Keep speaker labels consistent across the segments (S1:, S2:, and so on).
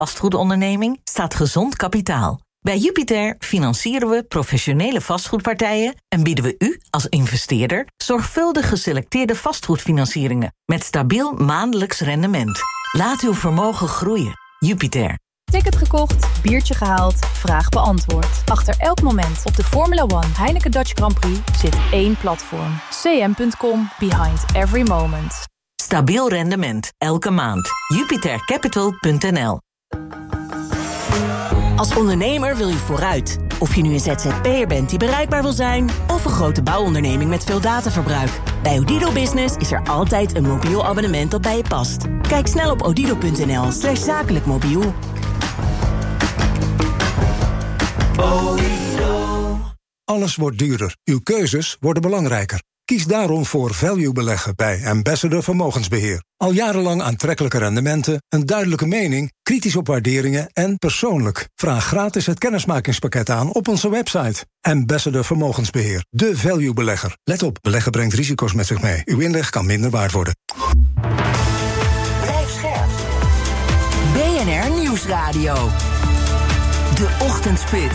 S1: vastgoedonderneming staat gezond kapitaal. Bij Jupiter financieren we professionele vastgoedpartijen en bieden we u als investeerder zorgvuldig geselecteerde vastgoedfinancieringen met stabiel maandelijks rendement. Laat uw vermogen groeien. Jupiter.
S2: Ticket gekocht, biertje gehaald, vraag beantwoord. Achter elk moment op de Formula One Heineken Dutch Grand Prix zit één platform. cm.com, behind every moment.
S1: Stabiel rendement, elke maand. JupiterCapital.nl.
S3: Als ondernemer wil je vooruit. Of je nu een ZZP'er bent die bereikbaar wil zijn, of een grote bouwonderneming met veel dataverbruik. Bij Odido Business is er altijd een mobiel abonnement dat bij je past. Kijk snel op odido.nl/zakelijk mobiel.
S4: Alles wordt duurder. Uw keuzes worden belangrijker. Kies daarom voor value beleggen bij Ambassador Vermogensbeheer. Al jarenlang aantrekkelijke rendementen, een duidelijke mening, kritisch op waarderingen en persoonlijk. Vraag gratis het kennismakingspakket aan op onze website. Ambassador Vermogensbeheer, de value belegger. Let op, beleggen brengt risico's met zich mee. Uw inleg kan minder waard worden.
S3: Blijf scherp. BNR Nieuwsradio. De Ochtendspits.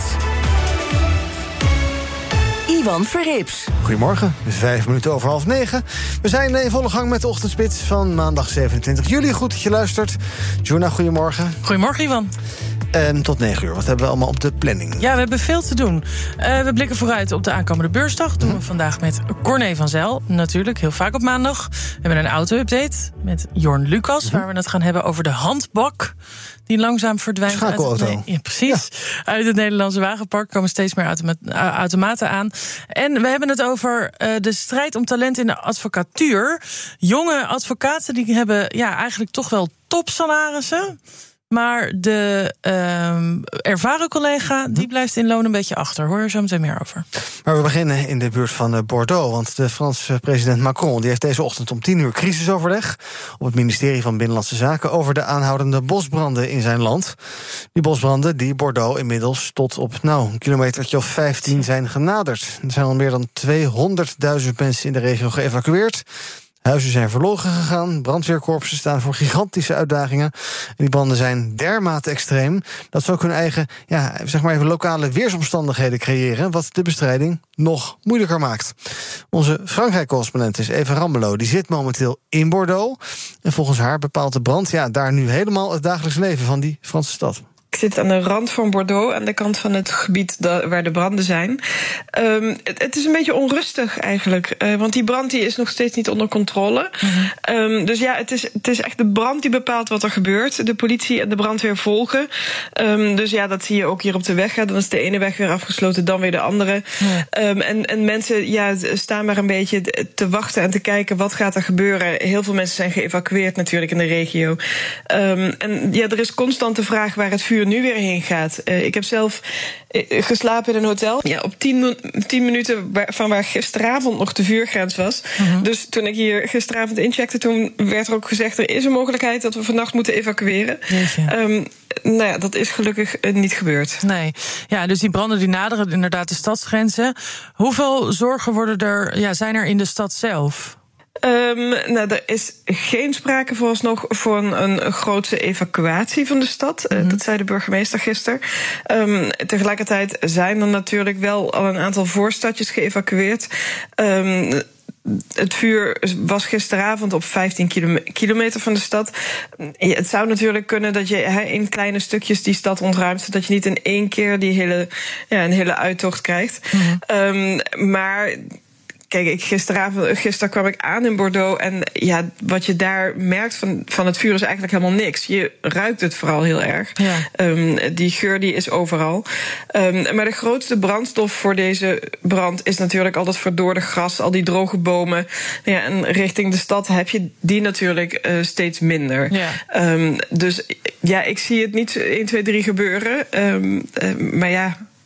S3: Ivan Verrips.
S5: Goedemorgen, 9:05. We zijn in volle gang met de Ochtendspits van maandag 27 juli. Goed dat je luistert. Joanna, goedemorgen.
S6: Goedemorgen, Ivan.
S5: Tot 9 uur. Wat hebben we allemaal op de planning?
S6: Ja, we hebben veel te doen. We blikken vooruit op de aankomende beursdag. Dat doen we vandaag met Corné van Zijl. Natuurlijk, heel vaak op maandag. We hebben een auto-update met Jorn Lucas, waar we het gaan hebben over de handbak die langzaam verdwijnt.
S5: Schakelauto.
S6: Ja, precies. Ja. Uit het Nederlandse wagenpark komen steeds meer automaten aan. En we hebben het over de strijd om talent in de advocatuur. Jonge advocaten die hebben eigenlijk toch wel topsalarissen. Maar de ervaren collega die blijft in loon een beetje achter. Hoor je zo meteen meer over.
S5: Maar we beginnen in de buurt van Bordeaux. Want de Franse president Macron die heeft deze ochtend om 10 uur crisisoverleg op het ministerie van Binnenlandse Zaken over de aanhoudende bosbranden in zijn land. Die bosbranden die Bordeaux inmiddels tot op een kilometertje of 15 zijn genaderd. Er zijn al meer dan 200.000 mensen in de regio geëvacueerd. Huizen zijn verloren gegaan, brandweerkorpsen staan voor gigantische uitdagingen. En die branden zijn dermate extreem dat ze ook hun eigen, lokale weersomstandigheden creëren, wat de bestrijding nog moeilijker maakt. Onze Frankrijk-correspondent is Eva Rambelo, die zit momenteel in Bordeaux. En volgens haar bepaalt de brand daar nu helemaal het dagelijks leven van die Franse stad.
S7: Ik zit aan de rand van Bordeaux, aan de kant van het gebied waar de branden zijn. Het is een beetje onrustig eigenlijk, want die brand die is nog steeds niet onder controle. Mm-hmm. Dus het is echt de brand die bepaalt wat er gebeurt. De politie en de brandweer volgen. Dus dat zie je ook hier op de weg. Dan is de ene weg weer afgesloten, dan weer de andere. Ja. En mensen staan maar een beetje te wachten en te kijken wat gaat er gebeuren. Heel veel mensen zijn geëvacueerd natuurlijk in de regio. Er is constant de vraag waar het vuur nu weer heen gaat. Ik heb zelf geslapen in een hotel. Ja, op 10 minuten van waar gisteravond nog de vuurgrens was. Uh-huh. Dus toen ik hier gisteravond incheckte, toen werd er ook gezegd, er is een mogelijkheid dat we vannacht moeten evacueren. Dat is gelukkig niet gebeurd.
S6: Nee. Ja, dus die branden die naderen inderdaad de stadsgrenzen. Hoeveel zorgen zijn er in de stad zelf?
S7: Er is geen sprake vooralsnog voor een grootse evacuatie van de stad. Dat zei de burgemeester gisteren. Tegelijkertijd zijn er natuurlijk wel al een aantal voorstadjes geëvacueerd. Het vuur was gisteravond op 15 kilometer van de stad. Het zou natuurlijk kunnen dat je in kleine stukjes die stad ontruimt, zodat je niet in één keer een hele uittocht krijgt. Mm-hmm. Maar kijk, gisteren kwam ik aan in Bordeaux en wat je daar merkt van het vuur is eigenlijk helemaal niks. Je ruikt het vooral heel erg. Ja. Die geur die is overal. Maar de grootste brandstof voor deze brand is natuurlijk al dat verdorde gras, al die droge bomen. Ja, en richting de stad heb je die natuurlijk steeds minder. Ja. Dus ik zie het niet 1, 2, 3 gebeuren. Maar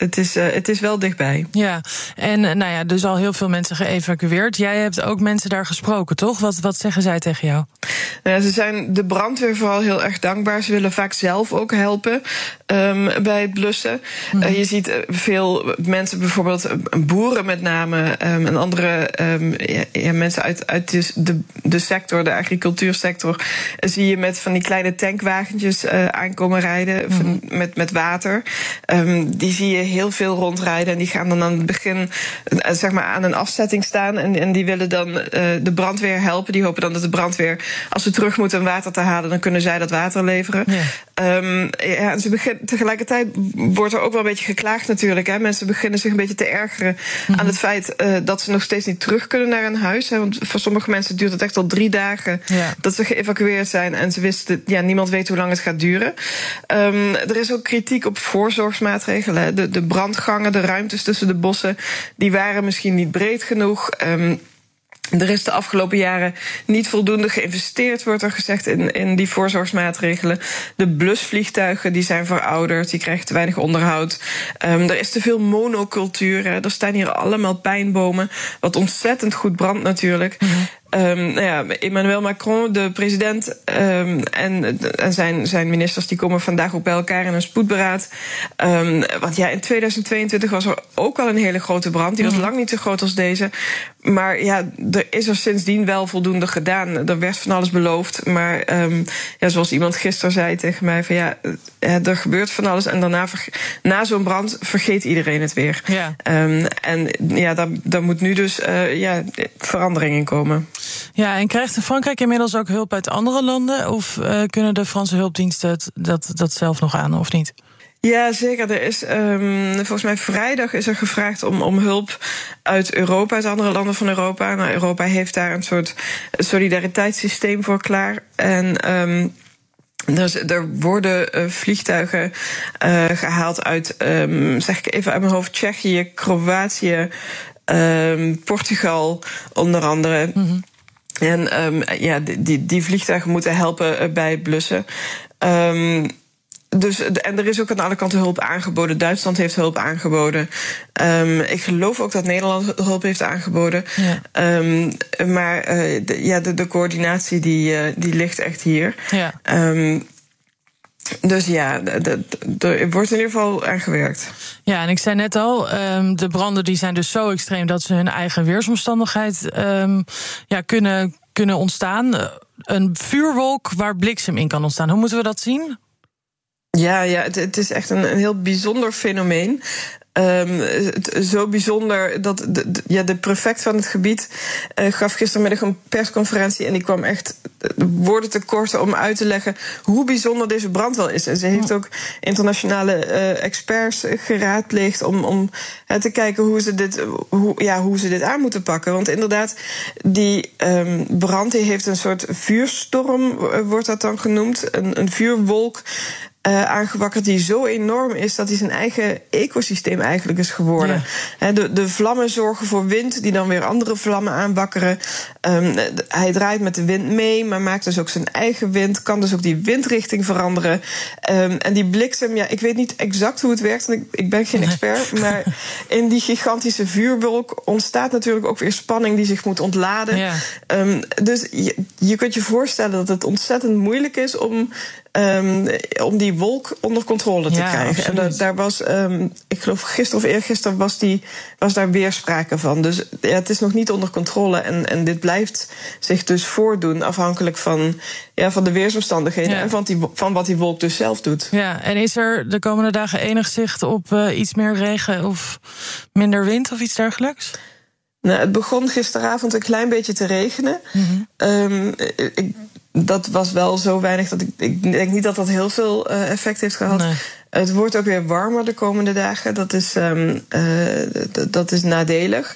S7: Het is wel dichtbij.
S6: Ja, en dus al heel veel mensen geëvacueerd. Jij hebt ook mensen daar gesproken, toch? Wat zeggen zij tegen jou?
S7: Ze zijn de brandweer vooral heel erg dankbaar. Ze willen vaak zelf ook helpen bij het blussen. Je ziet veel mensen, bijvoorbeeld boeren met name... en andere mensen uit de sector, de agricultuursector... zie je met van die kleine tankwagentjes aankomen rijden met water. Die zie je heel veel rondrijden. En die gaan dan aan het begin aan een afzetting staan. En die willen dan de brandweer helpen. Die hopen dan dat de brandweer, als ze terug moeten om water te halen... dan kunnen zij dat water leveren. Ja. Tegelijkertijd wordt er ook wel een beetje geklaagd natuurlijk. Hè. Mensen beginnen zich een beetje te ergeren aan het feit dat ze nog steeds niet terug kunnen naar hun huis. Hè. Want voor sommige mensen duurt het echt al 3 dagen dat ze geëvacueerd zijn. En ze wisten, niemand weet hoe lang het gaat duren. Er is ook kritiek op voorzorgsmaatregelen. De brandgangen, de ruimtes tussen de bossen, die waren misschien niet breed genoeg. Er is de afgelopen jaren niet voldoende geïnvesteerd, wordt er gezegd, in die voorzorgsmaatregelen. De blusvliegtuigen die zijn verouderd, die krijgen te weinig onderhoud. Er is te veel monocultuur. Er staan hier allemaal pijnbomen, wat ontzettend goed brandt natuurlijk. Emmanuel Macron, de president, en zijn ministers, die komen vandaag ook bij elkaar in een spoedberaad. Want in 2022 was er ook al een hele grote brand. Die was lang niet zo groot als deze. Maar er is er sindsdien wel voldoende gedaan. Er werd van alles beloofd. Maar zoals iemand gisteren zei tegen mij, er gebeurt van alles. En daarna, na zo'n brand, vergeet iedereen het weer. Ja. Daar moet nu dus verandering in komen.
S6: Ja, en krijgt Frankrijk inmiddels ook hulp uit andere landen? Of kunnen de Franse hulpdiensten dat zelf nog aan, of niet?
S7: Ja, zeker. Er is volgens mij vrijdag is er gevraagd om hulp uit Europa, uit andere landen van Europa. Nou, Europa heeft daar een soort solidariteitssysteem voor klaar. En er worden vliegtuigen gehaald uit, zeg ik even uit mijn hoofd, Tsjechië, Kroatië, Portugal onder andere. En die vliegtuigen moeten helpen bij het blussen. En er is ook aan alle kanten hulp aangeboden. Duitsland heeft hulp aangeboden. Ik geloof ook dat Nederland hulp heeft aangeboden. Ja. Maar de coördinatie die ligt echt hier. Ja. Dus er wordt in ieder geval aan gewerkt.
S6: Ja, en ik zei net al, de branden die zijn dus zo extreem dat ze hun eigen weersomstandigheid kunnen ontstaan. Een vuurwolk waar bliksem in kan ontstaan. Hoe moeten we dat zien?
S7: Ja, het is echt een heel bijzonder fenomeen. Zo bijzonder dat de prefect van het gebied gaf gistermiddag een persconferentie en die kwam echt woorden tekort om uit te leggen hoe bijzonder deze brand wel is. En ze heeft ook internationale experts geraadpleegd om te kijken hoe ze dit aan moeten pakken. Want inderdaad, die brand die heeft een soort vuurstorm, wordt dat dan genoemd, een vuurwolk aangewakkerd die zo enorm is dat hij zijn eigen ecosysteem eigenlijk is geworden. Ja. De vlammen zorgen voor wind die dan weer andere vlammen aanwakkeren. Hij draait met de wind mee, maar maakt dus ook zijn eigen wind, kan dus ook die windrichting veranderen. En die bliksem, ik weet niet exact hoe het werkt, en ik ben geen expert, maar in die gigantische vuurwolk ontstaat natuurlijk ook weer spanning die zich moet ontladen. Ja. Dus je kunt je voorstellen dat het ontzettend moeilijk is om die wolk onder controle te krijgen. Absoluut. En daar was, ik geloof gisteren of eergisteren was daar weer sprake van. Dus het is nog niet onder controle. En dit blijft zich dus voordoen afhankelijk van de weersomstandigheden en van wat die wolk dus zelf doet. Ja,
S6: en is er de komende dagen enig zicht op iets meer regen of minder wind of iets dergelijks?
S7: Nou, het begon gisteravond een klein beetje te regenen. Dat was wel zo weinig dat ik denk niet dat dat heel veel effect heeft gehad. Nee. Het wordt ook weer warmer de komende dagen. Dat is nadelig.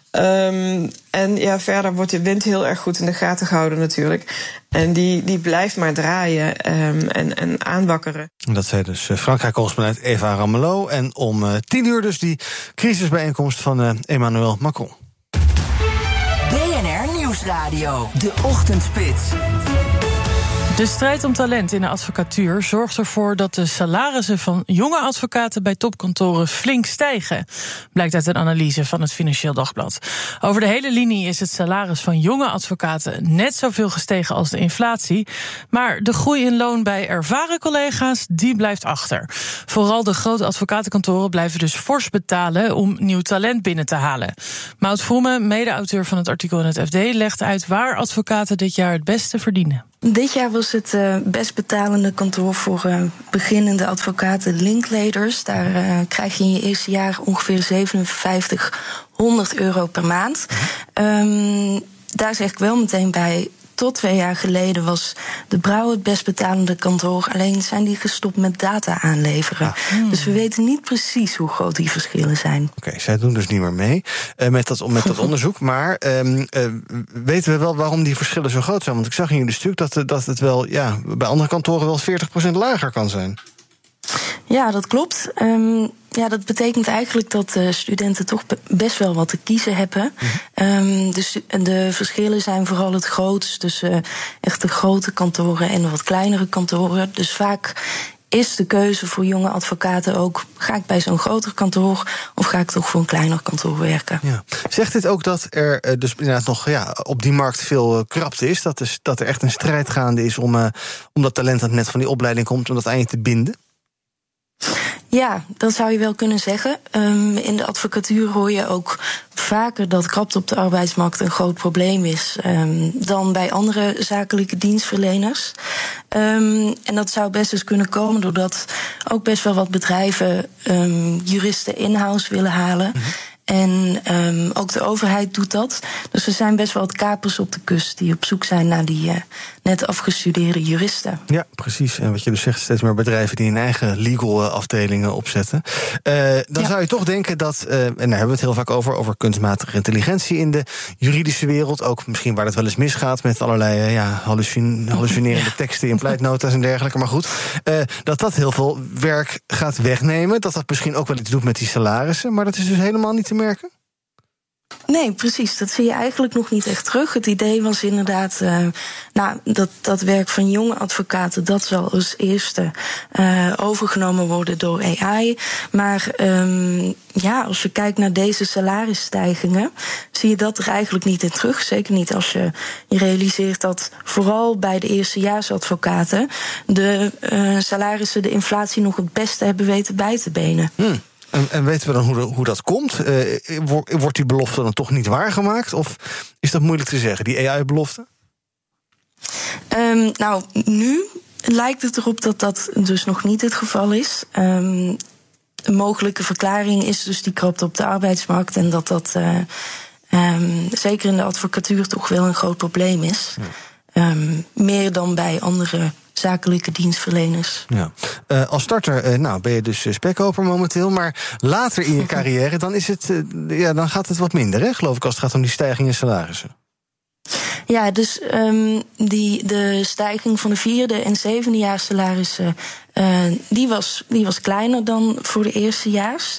S7: En verder wordt de wind heel erg goed in de gaten gehouden natuurlijk. En die blijft maar draaien en aanwakkeren.
S5: Dat zei dus Frankrijk-correspondent Eva Ramelot. En om 10:00 dus die crisisbijeenkomst van Emmanuel Macron.
S3: BNR Nieuwsradio, de Ochtendspits.
S6: De strijd om talent in de advocatuur zorgt ervoor dat de salarissen van jonge advocaten bij topkantoren flink stijgen, blijkt uit een analyse van het Financieel Dagblad. Over de hele linie is het salaris van jonge advocaten net zoveel gestegen als de inflatie, maar de groei in loon bij ervaren collega's, die blijft achter. Vooral de grote advocatenkantoren blijven dus fors betalen om nieuw talent binnen te halen. Maud Vroeme, mede-auteur van het artikel in het FD, legt uit waar advocaten dit jaar het beste verdienen.
S8: Dit jaar was het best betalende kantoor voor beginnende advocaten Linklaters. Daar krijg je in je eerste jaar ongeveer €5700 per maand. Daar zeg ik wel meteen bij, tot 2 jaar geleden was De Brouw het best betalende kantoor. Alleen zijn die gestopt met data aanleveren. Dus we weten niet precies hoe groot die verschillen zijn.
S5: Oké, zij doen dus niet meer mee met dat onderzoek. Maar weten we wel waarom die verschillen zo groot zijn? Want ik zag in jullie stuk dat het wel bij andere kantoren wel 40% lager kan zijn.
S8: Ja, dat klopt. Dat betekent eigenlijk dat studenten toch best wel wat te kiezen hebben. Dus de verschillen zijn vooral het grootst tussen echt de grote kantoren en de wat kleinere kantoren. Dus vaak is de keuze voor jonge advocaten ook, ga ik bij zo'n groter kantoor of ga ik toch voor een kleiner kantoor werken? Ja.
S5: Zegt dit ook dat er dus inderdaad nog op die markt veel krapte is? Dat er echt een strijd gaande is om dat talent dat net van die opleiding komt, om dat aan je te binden?
S8: Ja, dat zou je wel kunnen zeggen. In de advocatuur hoor je ook vaker dat krapte op de arbeidsmarkt een groot probleem is dan bij andere zakelijke dienstverleners. En dat zou best eens kunnen komen doordat ook best wel wat bedrijven juristen in-house willen halen. En ook de overheid doet dat. Dus er zijn best wel wat kapers op de kust die op zoek zijn naar die net afgestudeerde juristen. Ja,
S5: precies. En wat je dus zegt, steeds meer bedrijven die hun eigen legal afdelingen opzetten. Dan zou je toch denken dat, en daar hebben we het heel vaak over kunstmatige intelligentie in de juridische wereld. Ook misschien waar het wel eens misgaat met allerlei hallucinerende teksten in pleitnota's en dergelijke. Maar goed, dat heel veel werk gaat wegnemen. Dat misschien ook wel iets doet met die salarissen. Maar dat is dus helemaal niet te merken?
S8: Nee, precies. Dat zie je eigenlijk nog niet echt terug. Het idee was inderdaad dat werk van jonge advocaten, dat zal als eerste overgenomen worden door AI. Maar als je kijkt naar deze salarisstijgingen, zie je dat er eigenlijk niet in terug. Zeker niet als je realiseert dat vooral bij de eerstejaarsadvocaten de salarissen de inflatie nog het beste hebben weten bij te benen.
S5: En weten we dan hoe dat komt? Wordt die belofte dan toch niet waargemaakt? Of is dat moeilijk te zeggen, die AI-belofte?
S8: Nu lijkt het erop dat dat dus nog niet het geval is. Een mogelijke verklaring is dus die krapte op de arbeidsmarkt en dat zeker in de advocatuur toch wel een groot probleem is. Meer dan bij andere zakelijke dienstverleners. Ja.
S5: Als starter ben je dus spekkoper momenteel, maar later in je carrière dan is het, dan gaat het wat minder, hè, geloof ik, als het gaat om die stijging in salarissen.
S8: Ja, dus de stijging van de 4e en 7e jaar salarissen, die was kleiner dan voor de eerstejaars.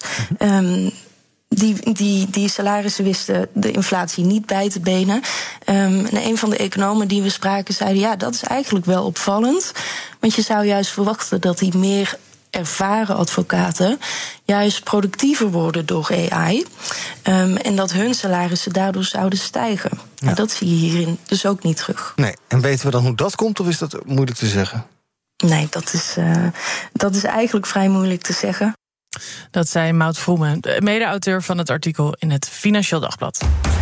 S8: Die salarissen wisten de inflatie niet bij te benen. En een van de economen die we spraken zeiden, dat is eigenlijk wel opvallend. Want je zou juist verwachten dat die meer ervaren advocaten juist productiever worden door AI. En dat hun salarissen daardoor zouden stijgen. Ja. Maar dat zie je hierin dus ook niet terug.
S5: Nee, en weten we dan hoe dat komt, of is dat moeilijk te zeggen?
S8: Nee, dat is eigenlijk vrij moeilijk te zeggen.
S6: Dat zei Maud Vroeme, mede-auteur van het artikel in het Financieel Dagblad.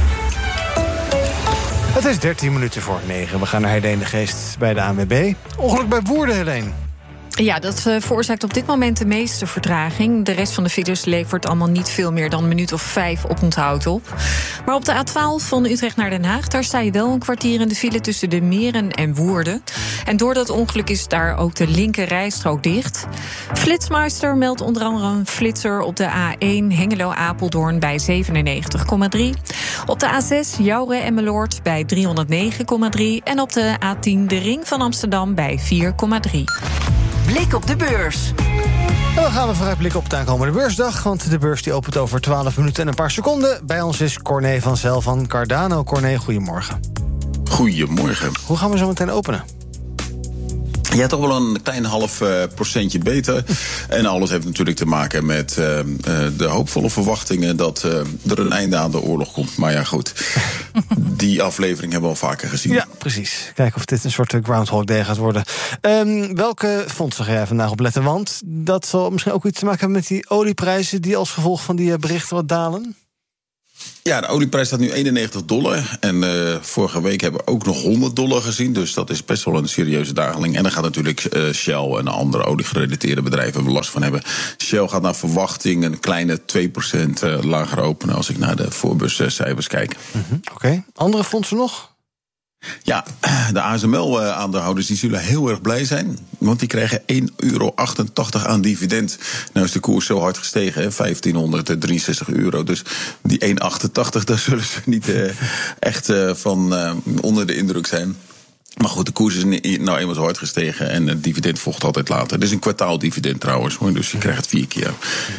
S5: Het is 13 minuten voor 9. We gaan naar Helene de Geest bij de ANWB. Ongeluk bij Woerden, Helene.
S9: Ja, dat veroorzaakt op dit moment de meeste vertraging. De rest van de files levert allemaal niet veel meer dan een minuut of 5 oponthoud op. Maar op de A12 van Utrecht naar Den Haag, daar sta je wel een kwartier in de file tussen de Meren en Woerden. En door dat ongeluk is daar ook de linker rijstrook dicht. Flitsmeister meldt onder andere een flitser op de A1 Hengelo-Apeldoorn bij 97,3. Op de A6 Jouren-Emmeloord bij 309,3. En op de A10 de Ring van Amsterdam bij 4,3.
S3: Blik op de beurs.
S5: En dan gaan we vooruitblikken op de aankomende beursdag. Want de beurs die opent over 12 minuten en een paar seconden. Bij ons is Corné van Zel van Cardano. Corné, goedemorgen.
S10: Goedemorgen.
S5: Hoe gaan we zo meteen openen?
S10: Ja, toch wel een klein half procentje beter. En alles heeft natuurlijk te maken met de hoopvolle verwachtingen dat er een einde aan de oorlog komt. Maar ja, goed. Die aflevering hebben we al vaker gezien.
S5: Ja, precies. Kijken of dit een soort Groundhog Day gaat worden. Welke fondsen ga jij vandaag op letten? Want dat zal misschien ook iets te maken hebben met die olieprijzen die als gevolg van die berichten wat dalen.
S10: Ja, de olieprijs staat nu $91. En vorige week hebben we ook nog $100 gezien. Dus dat is best wel een serieuze daling. En dan gaat natuurlijk Shell en andere oliegerelateerde bedrijven er last van hebben. Shell gaat naar verwachting een kleine 2% lager openen als ik naar de voorbeurscijfers kijk.
S5: Oké. Andere fondsen nog?
S10: Ja, de ASML-aandeelhouders die zullen heel erg blij zijn. Want die krijgen €1,88 aan dividend. Nou is de koers zo hard gestegen, hè, €1.563. Dus die €1,88, daar zullen ze niet echt van onder de indruk zijn. Maar goed, de koers is nou eenmaal zo hard gestegen. En het dividend volgt altijd later. Dit is een kwartaaldividend trouwens, hoor, dus je krijgt het 4 keer.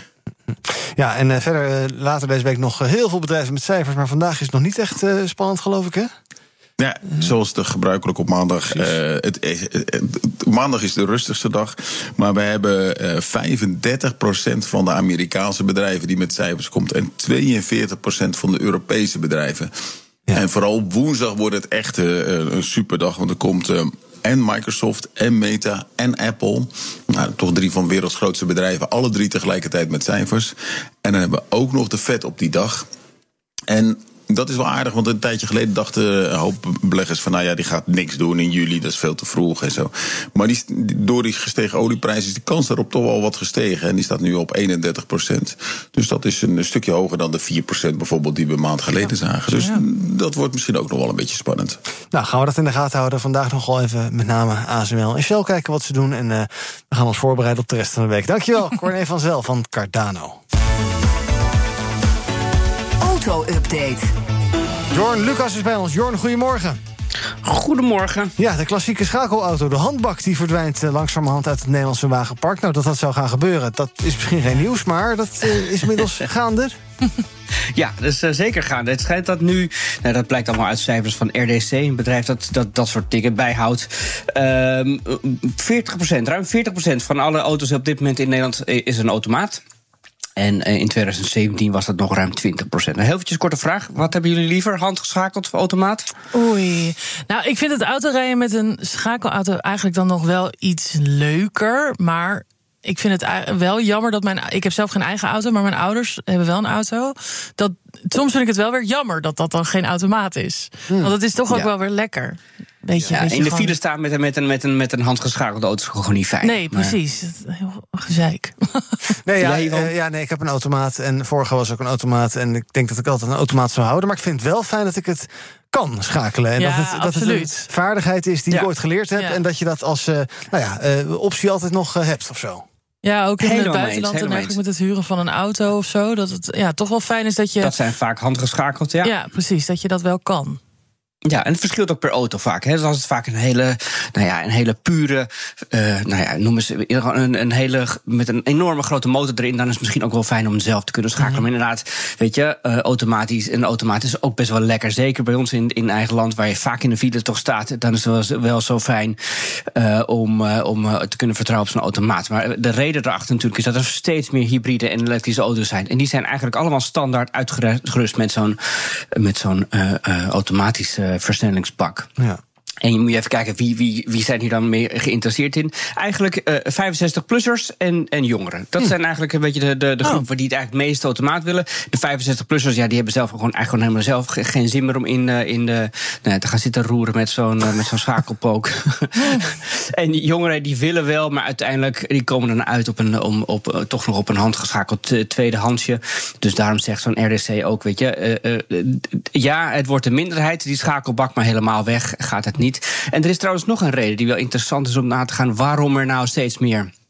S5: Ja, en verder later deze week nog heel veel bedrijven met cijfers. Maar vandaag is het nog niet echt spannend, geloof ik, hè?
S10: Ja, zoals de gebruikelijk op maandag. Maandag is de rustigste dag. Maar we hebben 35% van de Amerikaanse bedrijven die met cijfers komt. En 42% van de Europese bedrijven. Ja. En vooral woensdag wordt het echt een superdag. Want er komt en Microsoft en Meta en Apple. Nou, toch 3 van de werelds grootste bedrijven. Alle 3 tegelijkertijd met cijfers. En dan hebben we ook nog de Fed op die dag. En dat is wel aardig, want een tijdje geleden dachten een hoop beleggers van, nou ja, die gaat niks doen in juli, dat is veel te vroeg en zo. Maar door die gestegen olieprijs is de kans daarop toch wel wat gestegen. En die staat nu op 31%. Dus dat is een stukje hoger dan de 4% bijvoorbeeld die we een maand geleden zagen. Dus dat wordt misschien ook nog wel een beetje spannend.
S5: Nou, gaan we dat in de gaten houden. Vandaag nog wel even met name ASML en Shell kijken wat ze doen. En we gaan ons voorbereiden op de rest van de week. Dankjewel, Corné van Zel van Cardano.
S1: Auto-update.
S5: Jorn Lucas is bij ons. Jorn, goedemorgen.
S11: Goedemorgen.
S5: Ja, de klassieke schakelauto, de handbak, die verdwijnt langzamerhand uit het Nederlandse wagenpark. Nou, dat zou gaan gebeuren, dat is misschien geen nieuws, maar dat is inmiddels gaande.
S11: Ja, dat is zeker gaande. Het schijnt dat nu, nou, dat blijkt allemaal uit cijfers van RDC, een bedrijf dat soort dingen bijhoudt. 40%, ruim 40% van alle auto's op dit moment in Nederland is een automaat. En in 2017 was dat nog ruim 20%. Heel eventjes korte vraag. Wat hebben jullie liever, handgeschakeld of automaat?
S6: Oei. Nou, ik vind het autorijden met een schakelauto eigenlijk dan nog wel iets leuker. Maar ik vind het wel jammer dat ik heb zelf geen eigen auto, maar mijn ouders hebben wel een auto. Soms vind ik het wel weer jammer dat dat dan geen automaat is. Want het is toch ook wel weer lekker. Beetje
S11: in de file staan met een handgeschakelde auto is gewoon niet fijn.
S6: Nee, precies. Heel gezeik.
S5: Nee, ik heb een automaat en vorige was ook een automaat. En ik denk dat ik altijd een automaat zou houden. Maar ik vind het wel fijn dat ik het kan schakelen. En dat het een vaardigheid is die ik ooit geleerd heb. Ja. En dat je dat als optie altijd nog hebt of zo.
S6: Ja, ook in het buitenland en eigenlijk met het huren van een auto of zo. Dat het toch wel fijn is dat je...
S11: Dat zijn vaak handgeschakeld, ja.
S6: Ja, precies, dat je dat wel kan.
S11: Ja, en het verschilt ook per auto vaak. Hè. Dus als het vaak een hele pure, noem eens een hele met een enorme grote motor erin, dan is het misschien ook wel fijn om zelf te kunnen schakelen. Maar inderdaad, weet je, automatisch is ook best wel lekker. Zeker bij ons in eigen land, waar je vaak in de file toch staat, dan is het wel zo fijn om te kunnen vertrouwen op zo'n automaat. Maar de reden erachter natuurlijk is dat er steeds meer hybride en elektrische auto's zijn. En die zijn eigenlijk allemaal standaard uitgerust met zo'n automatische versnellingsbak. Ja. En je moet even kijken, wie zijn hier dan mee geïnteresseerd in? Eigenlijk 65-plussers en jongeren. Dat zijn eigenlijk een beetje de groep die het eigenlijk meest automaat willen. De 65-plussers, die hebben zelf gewoon helemaal zelf geen zin meer om te gaan zitten roeren met zo'n schakelpook. En die jongeren die willen wel, maar uiteindelijk die komen dan uit toch nog op een handgeschakeld tweedehandsje. Dus daarom zegt zo'n RDC ook, weet je, het wordt een minderheid, die schakelbak, maar helemaal weg gaat het niet. En er is trouwens nog een reden die wel interessant is om na te gaan waarom er nou steeds meer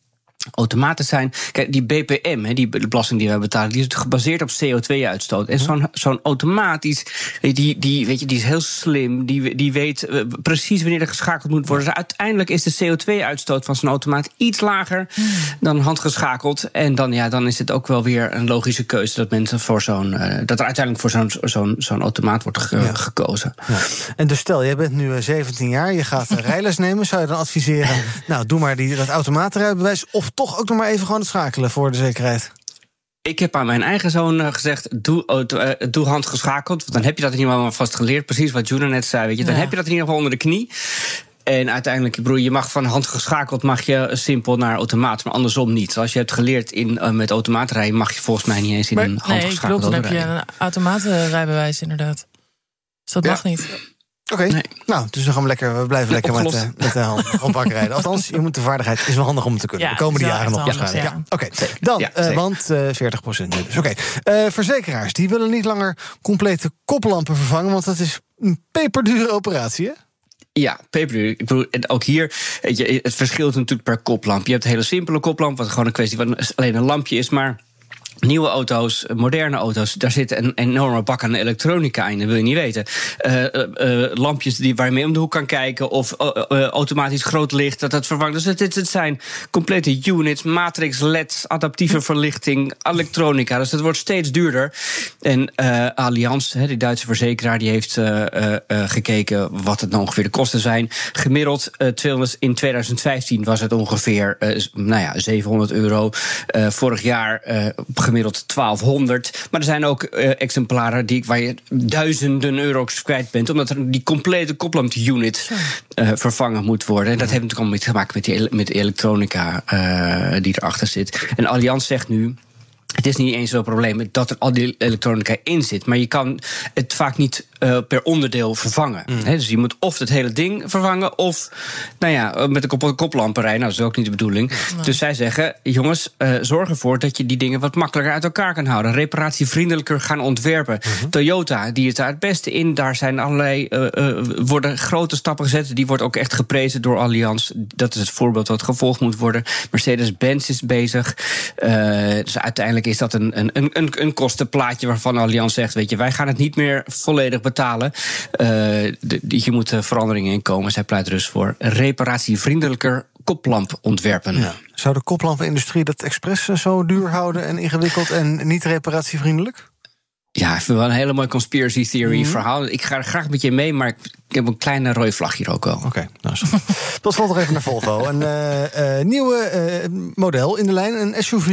S11: automaten zijn. Kijk, die BPM, die belasting die wij betalen, die is gebaseerd op CO2-uitstoot. En zo'n automaat, die is heel slim, die weet precies wanneer er geschakeld moet worden. Dus uiteindelijk is de CO2-uitstoot van zo'n automaat iets lager dan handgeschakeld. En dan is het ook wel weer een logische keuze dat mensen dat er uiteindelijk voor zo'n automaat wordt gekozen.
S5: Ja. En dus stel, jij bent nu 17 jaar, je gaat rijles nemen. Zou je dan adviseren, doe maar dat automatenrijbewijs, of toch ook nog maar even gewoon het schakelen voor de zekerheid?
S11: Ik heb aan mijn eigen zoon gezegd, doe handgeschakeld. Want dan heb je dat in ieder geval vast geleerd. Precies wat Juna net zei, weet je. Dan heb je dat in ieder geval onder de knie. En uiteindelijk, je mag van handgeschakeld mag je simpel naar automaat, maar andersom niet. Als je hebt geleerd met automaatrijden, mag je volgens mij niet eens in een handgeschakeld
S6: dan heb je een automatenrijbewijs inderdaad. Dus dat mag niet.
S5: Oké, dus dan gaan we blijven lekker met de handbakken rijden. Althans, je moet de vaardigheid, is wel handig om te kunnen. De komende jaren nog waarschijnlijk. Ja. Oké, dan, want 40% nu dus. Oké, verzekeraars, die willen niet langer complete koplampen vervangen, want dat is een peperdure operatie, hè?
S11: Ja, peperduur. Ik bedoel, ook hier, het verschilt natuurlijk per koplamp. Je hebt een hele simpele koplamp, wat gewoon een kwestie van alleen een lampje is, maar nieuwe auto's, moderne auto's, daar zit een enorme bak aan elektronica in, dat wil je niet weten. Lampjes waar je mee om de hoek kan kijken, of automatisch groot licht, dat vervangt. Dus het zijn complete units, matrix, LED's, adaptieve verlichting, elektronica. Dus dat wordt steeds duurder. En Allianz, die Duitse verzekeraar, die heeft gekeken wat het nou ongeveer de kosten zijn. Gemiddeld in 2015 was het ongeveer €700. Vorig jaar gemiddeld 1200. Maar er zijn ook exemplaren waar je duizenden euro's kwijt bent, omdat er die complete koplampunit vervangen moet worden. En dat heeft natuurlijk allemaal te maken met de elektronica die erachter zit. En Allianz zegt nu, het is niet eens zo'n probleem dat er al die elektronica in zit, maar je kan het vaak niet per onderdeel vervangen. Dus je moet of het hele ding vervangen, of met de koplampen rijden. Dat is ook niet de bedoeling. Nee. Dus zij zeggen, jongens, zorg ervoor dat je die dingen wat makkelijker uit elkaar kan houden. Reparatievriendelijker gaan ontwerpen. Toyota, die is daar het beste in. Daar zijn worden grote stappen gezet. Die wordt ook echt geprezen door Allianz. Dat is het voorbeeld wat gevolgd moet worden. Mercedes-Benz is bezig. Dus uiteindelijk is dat een kostenplaatje waarvan Allianz zegt, weet je, wij gaan het niet meer volledig betalen. Je moet veranderingen in komen. Zij pleit dus voor reparatievriendelijker koplamp ontwerpen. Ja.
S5: Zou de koplampenindustrie dat expres zo duur houden en ingewikkeld en niet reparatievriendelijk?
S11: Ja, ik vind wel een hele mooi conspiracy theory verhaal. Ik ga er graag met je mee, maar ik heb een kleine rode vlag hier ook wel.
S5: Oké, tot slot nog even naar Volvo. Een nieuwe model in de lijn, een SUV.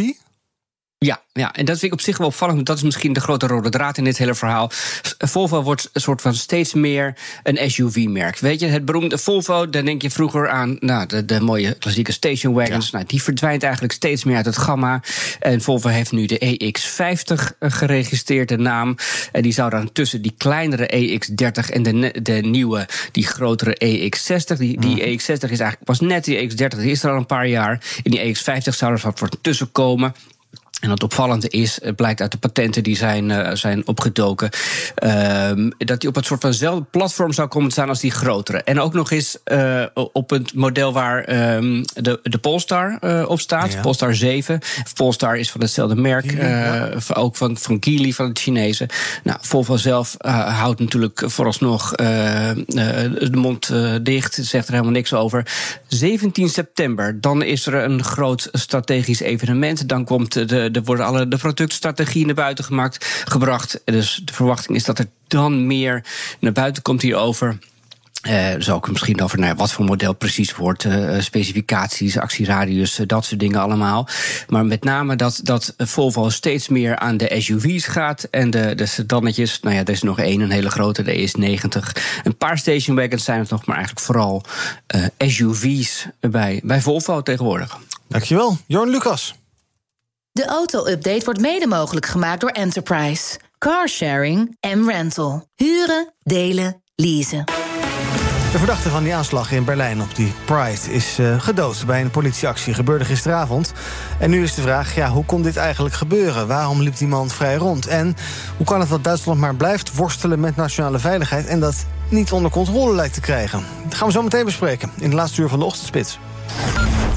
S11: Ja, en dat vind ik op zich wel opvallend. Dat is misschien de grote rode draad in dit hele verhaal. Volvo wordt een soort van steeds meer een SUV-merk. Weet je, het beroemde Volvo, daar denk je vroeger aan de mooie klassieke station wagons. Ja. Die verdwijnt eigenlijk steeds meer uit het gamma. En Volvo heeft nu de EX50 geregistreerd, de naam. En die zou dan tussen die kleinere EX30 en de nieuwe, die grotere EX60. Die EX60 is eigenlijk pas net die EX30, die is er al een paar jaar. In die EX50 zou er wat tussen komen. En het opvallende is, het blijkt uit de patenten die zijn opgedoken, dat die op het soort vanzelfde platform zou komen te staan als die grotere. En ook nog eens op het model waar de Polestar op staat, ja. Polestar 7. Polestar is van hetzelfde merk, ook van Geely, van het Chinese. Volvo zelf houdt natuurlijk vooralsnog de mond dicht, zegt er helemaal niks over. 17 september, dan is er een groot strategisch evenement. Dan komt er worden alle de productstrategieën naar buiten gebracht. Dus de verwachting is dat er dan meer naar buiten komt hierover. Dus ook misschien over wat voor model precies wordt, specificaties, actieradius, dat soort dingen allemaal. Maar met name dat Volvo steeds meer aan de SUV's gaat en de sedannetjes. Er is nog een hele grote, de ES90. Een paar stationwagons zijn het nog, maar eigenlijk vooral SUV's bij Volvo tegenwoordig.
S5: Dankjewel, Jorn Lucas.
S12: De auto-update wordt mede mogelijk gemaakt door Enterprise. Carsharing en rental. Huren, delen, leasen.
S5: De verdachte van die aanslag in Berlijn op die Pride is gedood bij een politieactie. Gebeurde gisteravond. En nu is de vraag, hoe kon dit eigenlijk gebeuren? Waarom liep die man vrij rond? En hoe kan het dat Duitsland maar blijft worstelen met nationale veiligheid en dat niet onder controle lijkt te krijgen? Dat gaan we zo meteen bespreken in de laatste uur van de Ochtendspits.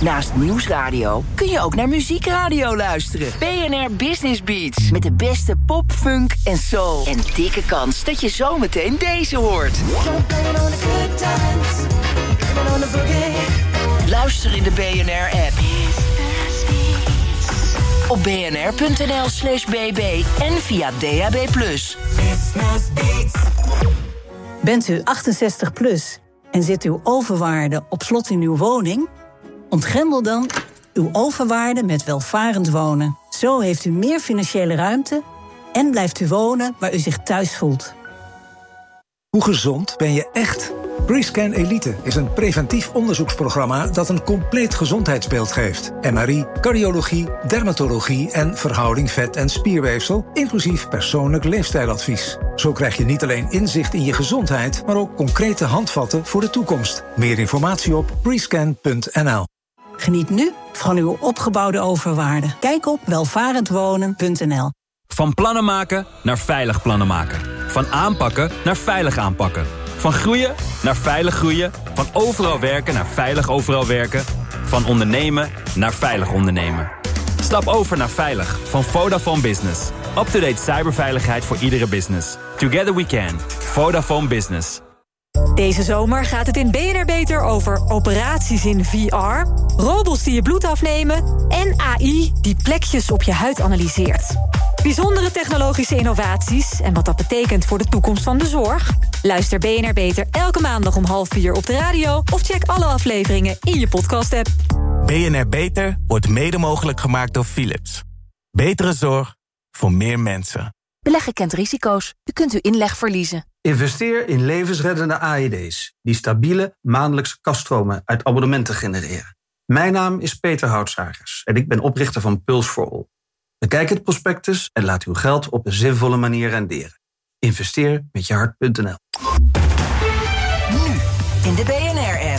S13: Naast nieuwsradio kun je ook naar muziekradio luisteren. BNR Business Beats. Met de beste pop, funk en soul. En dikke kans dat je zometeen deze hoort. Luister in de BNR-app. Op bnr.nl/bb en via DAB+.
S14: Bent u 68 plus en zit uw overwaarde op slot in uw woning? Ontgrendel dan uw overwaarde met welvarend wonen. Zo heeft u meer financiële ruimte en blijft u wonen waar u zich thuis voelt.
S4: Hoe gezond ben je echt? BreScan Elite is een preventief onderzoeksprogramma dat een compleet gezondheidsbeeld geeft. MRI, cardiologie, dermatologie en verhouding vet- en spierweefsel, inclusief persoonlijk leefstijladvies. Zo krijg je niet alleen inzicht in je gezondheid, maar ook concrete handvatten voor de toekomst. Meer informatie op brescan.nl.
S14: Geniet nu van uw opgebouwde overwaarde. Kijk op welvarendwonen.nl.
S15: Van plannen maken naar veilig plannen maken. Van aanpakken naar veilig aanpakken. Van groeien naar veilig groeien. Van overal werken naar veilig overal werken. Van ondernemen naar veilig ondernemen. Stap over naar veilig van Vodafone Business. Up-to-date cyberveiligheid voor iedere business. Together we can. Vodafone Business.
S16: Deze zomer gaat het in BNR Beter over operaties in VR... robots die je bloed afnemen en AI die plekjes op je huid analyseert. Bijzondere technologische innovaties en wat dat betekent voor de toekomst van de zorg? Luister BNR Beter elke maandag om 3:30 op de radio... of check alle afleveringen in je podcast-app.
S17: BNR Beter wordt mede mogelijk gemaakt door Philips. Betere zorg voor meer mensen.
S18: Beleggen kent risico's. U kunt uw inleg verliezen.
S19: Investeer in levensreddende AED's... die stabiele maandelijkse kaststromen uit abonnementen genereren. Mijn naam is Peter Houtsagers en ik ben oprichter van Pulse for All. Bekijk het prospectus en laat uw geld op een zinvolle manier renderen. Investeer met je hart.nl.
S13: Nu in de BNR-app.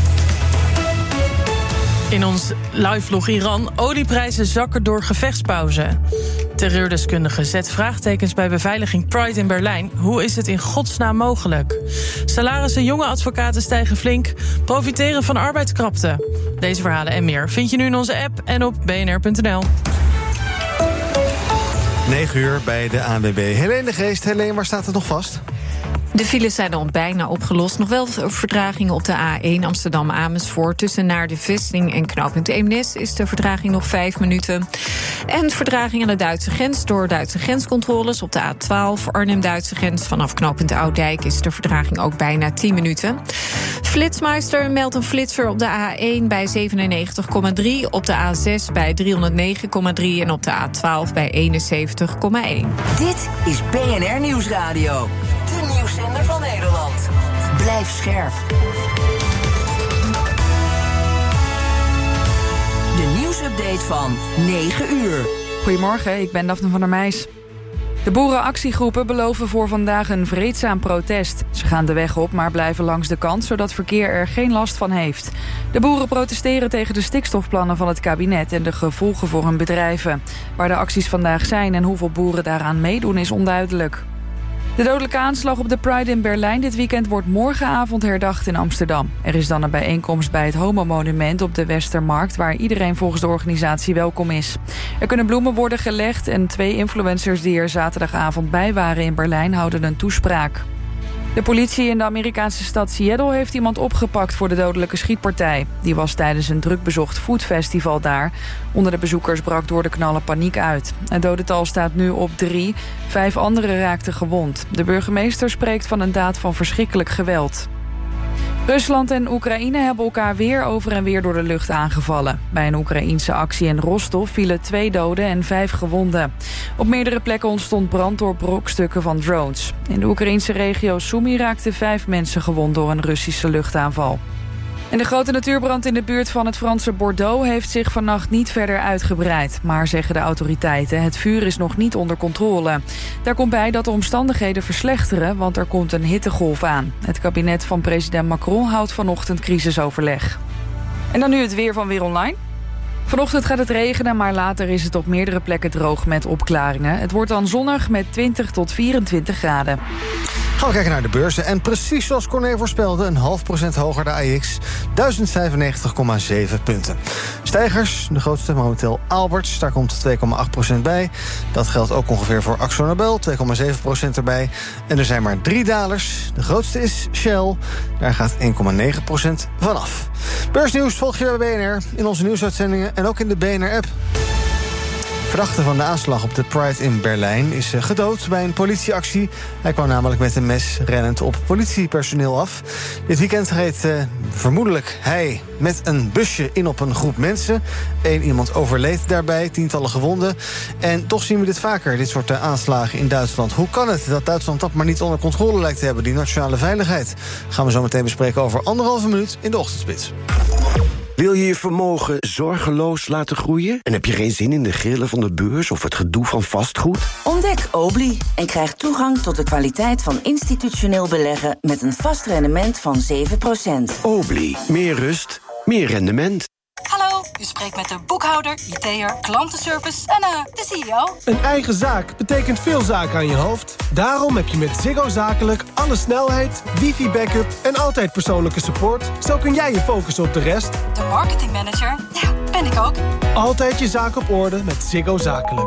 S6: In ons live-vlog Iran. Olieprijzen zakken door gevechtspauze. Terreurdeskundige zet vraagtekens bij beveiliging Pride in Berlijn. Hoe is het in godsnaam mogelijk? Salarissen jonge advocaten stijgen flink. Profiteren van arbeidskrapte. Deze verhalen en meer vind je nu in onze app en op bnr.nl.
S5: 9 uur bij de ANWB. Helene de Geest. Helene, waar staat het nog vast?
S9: De files zijn al bijna opgelost. Nog wel vertragingen op de A1 Amsterdam-Amersfoort. Tussen naar de Vesting en knooppunt Eemnes is de vertraging nog 5 minuten. En vertraging aan de Duitse grens door Duitse grenscontroles. Op de A12 Arnhem-Duitse grens vanaf knooppunt Oudijk is de vertraging ook bijna 10 minuten. Flitsmeister meldt een flitser op de A1 bij 97,3. Op de A6 bij 309,3 en op de A12 bij 71,1.
S13: Dit is BNR Nieuwsradio. De nieuwszender van Nederland. Blijf scherp. De nieuwsupdate van 9 uur.
S20: Goedemorgen, ik ben Daphne van der Meijs. De boerenactiegroepen beloven voor vandaag een vreedzaam protest. Ze gaan de weg op, maar blijven langs de kant, zodat verkeer er geen last van heeft. De boeren protesteren tegen de stikstofplannen van het kabinet en de gevolgen voor hun bedrijven. Waar de acties vandaag zijn en hoeveel boeren daaraan meedoen is onduidelijk. De dodelijke aanslag op de Pride in Berlijn dit weekend wordt morgenavond herdacht in Amsterdam. Er is dan een bijeenkomst bij het Homo-monument op de Westermarkt, waar iedereen volgens de organisatie welkom is. Er kunnen bloemen worden gelegd en 2 influencers die er zaterdagavond bij waren in Berlijn houden een toespraak. De politie in de Amerikaanse stad Seattle heeft iemand opgepakt voor de dodelijke schietpartij. Die was tijdens een drukbezocht foodfestival daar. Onder de bezoekers brak door de knallen paniek uit. Het dodental staat nu op 3. 5 anderen raakten gewond. De burgemeester spreekt van een daad van verschrikkelijk geweld. Rusland en Oekraïne hebben elkaar weer over en weer door de lucht aangevallen. Bij een Oekraïense actie in Rostov vielen 2 doden en 5 gewonden. Op meerdere plekken ontstond brand door brokstukken van drones. In de Oekraïense regio Sumy raakten 5 mensen gewond door een Russische luchtaanval. En de grote natuurbrand in de buurt van het Franse Bordeaux heeft zich vannacht niet verder uitgebreid. Maar zeggen de autoriteiten, het vuur is nog niet onder controle. Daar komt bij dat de omstandigheden verslechteren, want er komt een hittegolf aan. Het kabinet van president Macron houdt vanochtend crisisoverleg. En dan nu het weer van Weer Online. Vanochtend gaat het regenen, maar later is het op meerdere plekken droog met opklaringen. Het wordt dan zonnig met 20 tot 24 graden.
S5: Gaan we kijken naar de beurzen. En precies zoals Corné voorspelde, 0,5% hoger de AEX. 1095,7 punten. Stijgers, de grootste momenteel Aalberts. Daar komt 2,8% bij. Dat geldt ook ongeveer voor Akzo Nobel. 2,7% erbij. En er zijn maar 3 dalers. De grootste is Shell. Daar gaat 1,9% vanaf. Beursnieuws volg je bij BNR. In onze nieuwsuitzendingen en ook in de BNR-app. Verdachte van de aanslag op de Pride in Berlijn is gedood bij een politieactie. Hij kwam namelijk met een mes rennend op politiepersoneel af. Dit weekend reed vermoedelijk hij met een busje in op een groep mensen. 1 iemand overleed daarbij, tientallen gewonden. En toch zien we dit vaker, dit soort aanslagen in Duitsland. Hoe kan het dat Duitsland dat maar niet onder controle lijkt te hebben, die nationale veiligheid? Gaan we zo meteen bespreken over 1,5 minuut in de Ochtendspits.
S21: Wil je je vermogen zorgeloos laten groeien? En heb je geen zin in de grillen van de beurs of het gedoe van vastgoed?
S22: Ontdek Obli en krijg toegang tot de kwaliteit van institutioneel beleggen met een vast rendement van 7%.
S21: Obli, meer rust, meer rendement.
S23: Hallo, u spreekt met de boekhouder, IT'er, klantenservice en de CEO.
S24: Een eigen zaak betekent veel zaken aan je hoofd. Daarom heb je met Ziggo Zakelijk alle snelheid, wifi-backup en altijd persoonlijke support. Zo kun jij je focussen op de rest.
S23: De marketingmanager, ja, ben ik ook.
S24: Altijd je zaak op orde met Ziggo Zakelijk.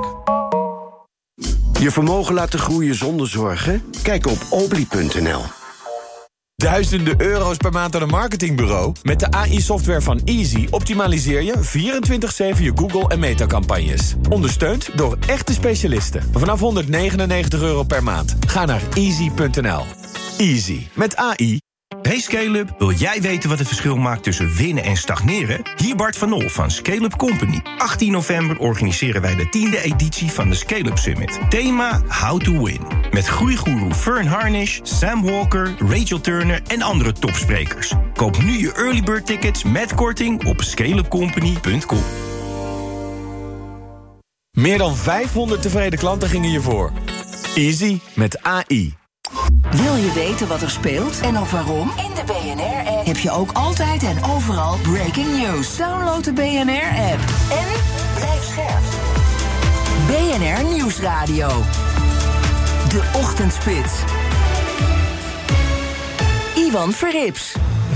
S21: Je vermogen laten groeien zonder zorgen? Kijk op obli.nl.
S25: Duizenden euro's per maand aan een marketingbureau? Met de AI-software van Easy optimaliseer je 24/7 je Google- en Meta-campagnes. Ondersteund door echte specialisten. Vanaf €199 per maand. Ga naar easy.nl. Easy. Met AI.
S26: Hey Scale-up, wil jij weten wat het verschil maakt tussen winnen en stagneren? Hier Bart van Nol van Scale-up Company. 18 november organiseren wij de 10e editie van de Scale-up Summit. Thema How to Win. Met groeigoeroe Fern Harnish, Sam Walker, Rachel Turner en andere topsprekers. Koop nu je early bird tickets met korting op scaleupcompany.com.
S25: Meer dan 500 tevreden klanten gingen hiervoor. Easy met AI.
S13: Wil je weten wat er speelt en ook waarom? In de BNR-app heb je ook altijd en overal breaking news. Download de BNR-app en blijf scherp. BNR Nieuwsradio. De Ochtendspits. Ivan Verrips.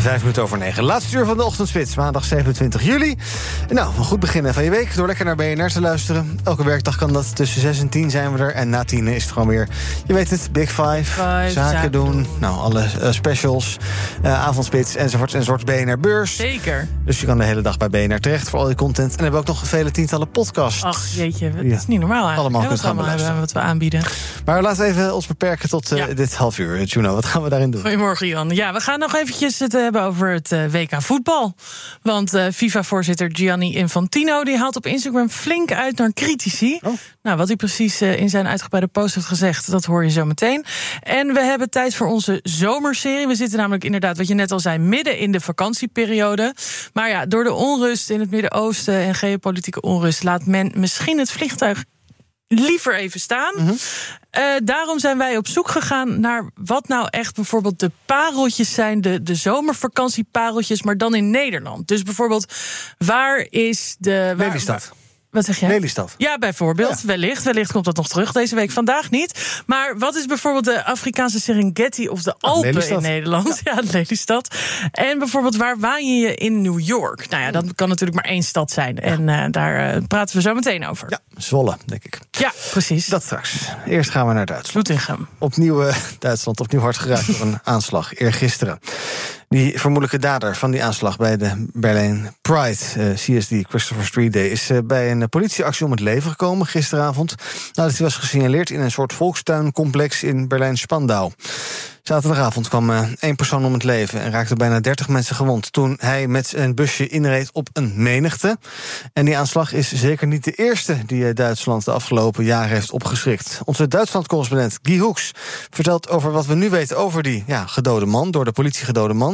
S5: 9:05. Laatste uur van de Ochtendspits, maandag 27 juli. Nou, een goed begin van je week door lekker naar BNR te luisteren. Elke werkdag kan dat. Tussen 6 en 10 zijn we er. En na 10 is het gewoon weer, je weet het, Big Five. Zaken doen. Nou, alle specials, avondspits enzovoort. BNR Beurs.
S6: Zeker.
S5: Dus je kan de hele dag bij BNR terecht voor al die content. En we hebben ook nog vele tientallen podcasts.
S6: Ach, jeetje, dat is niet normaal eigenlijk.
S5: Allemaal kunt gaan beluisteren.
S6: Wat we aanbieden.
S5: Maar laten we even ons beperken tot dit half uur. Juno, wat gaan we daarin doen?
S6: Goedemorgen, Jan. Ja, we gaan nog eventjes het hebben over het WK voetbal. Want FIFA-voorzitter Gianni Infantino die haalt op Instagram flink uit naar critici. Oh. Nou, wat hij precies in zijn uitgebreide post heeft gezegd, dat hoor je zo meteen. En we hebben tijd voor onze zomerserie. We zitten namelijk inderdaad, wat je net al zei, midden in de vakantieperiode. Maar ja, door de onrust in het Midden-Oosten en geopolitieke onrust laat men misschien het vliegtuig liever even staan. Mm-hmm. Daarom zijn wij op zoek gegaan naar wat nou echt bijvoorbeeld de pareltjes zijn, de zomervakantiepareltjes, maar dan in Nederland. Dus bijvoorbeeld, waar is de...
S5: Lelystad.
S6: Wat zeg jij?
S5: Lelystad.
S6: Ja, bijvoorbeeld. Ja. Wellicht komt dat nog terug deze week. Vandaag niet. Maar wat is bijvoorbeeld de Afrikaanse Serengeti of de Alpen in Nederland? Ja, Lelystad. En bijvoorbeeld, waar waan je in New York? Nou ja, dat kan natuurlijk maar 1 stad zijn. Ja. En daar praten we zo meteen over.
S5: Ja, Zwolle, denk ik.
S6: Ja, precies.
S5: Dat straks. Eerst gaan we naar Duitsland.
S6: Doetinchem.
S5: Opnieuw hard geraakt door een aanslag eergisteren. Die vermoedelijke dader van die aanslag bij de Berlijn Pride, CSD, Christopher Street Day, is bij een politieactie om het leven gekomen gisteravond. Nadat hij was gesignaleerd in een soort volkstuincomplex in Berlijn-Spandau. Zaterdagavond kwam 1 persoon om het leven en raakte bijna 30 mensen gewond toen hij met een busje inreed op een menigte. En die aanslag is zeker niet de eerste die Duitsland de afgelopen jaren heeft opgeschrikt. Onze Duitsland-correspondent Guy Hoeks vertelt over wat we nu weten over die gedode man, door de politie gedode man.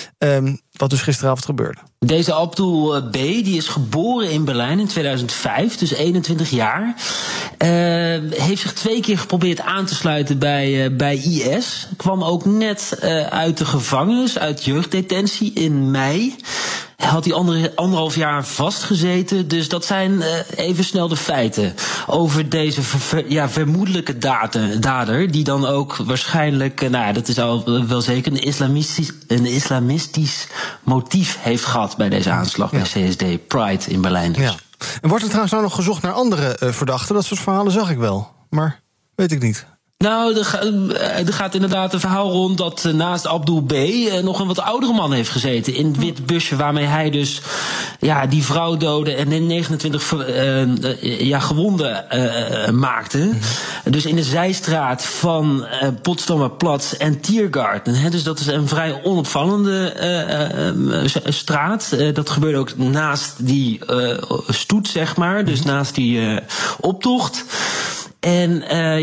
S5: Wat dus gisteravond gebeurde.
S27: Deze Abdul B. die is geboren in Berlijn in 2005, dus 21 jaar. Heeft zich 2 keer geprobeerd aan te sluiten bij IS. Kwam ook net uit de gevangenis, uit jeugddetentie in mei. had hij 1,5 jaar vastgezeten. Dus dat zijn even snel de feiten over deze vermoedelijke dader, die dan ook waarschijnlijk, dat is al wel zeker, een islamistisch motief heeft gehad bij deze aanslag bij CSD Pride in Berlijn. Dus.
S5: Ja. En wordt er trouwens nou nog gezocht naar andere verdachten? Dat soort verhalen zag ik wel, maar weet ik niet.
S27: Nou, er gaat inderdaad een verhaal rond dat naast Abdul B. Nog een wat oudere man heeft gezeten in het wit busje waarmee hij dus die vrouw doodde en 29 gewonden maakte. Mm-hmm. Dus in de zijstraat van Potsdamer Platz en Tiergarten. Dus dat is een vrij onopvallende straat. Dat gebeurde ook naast die stoet, zeg maar. Dus naast die optocht. En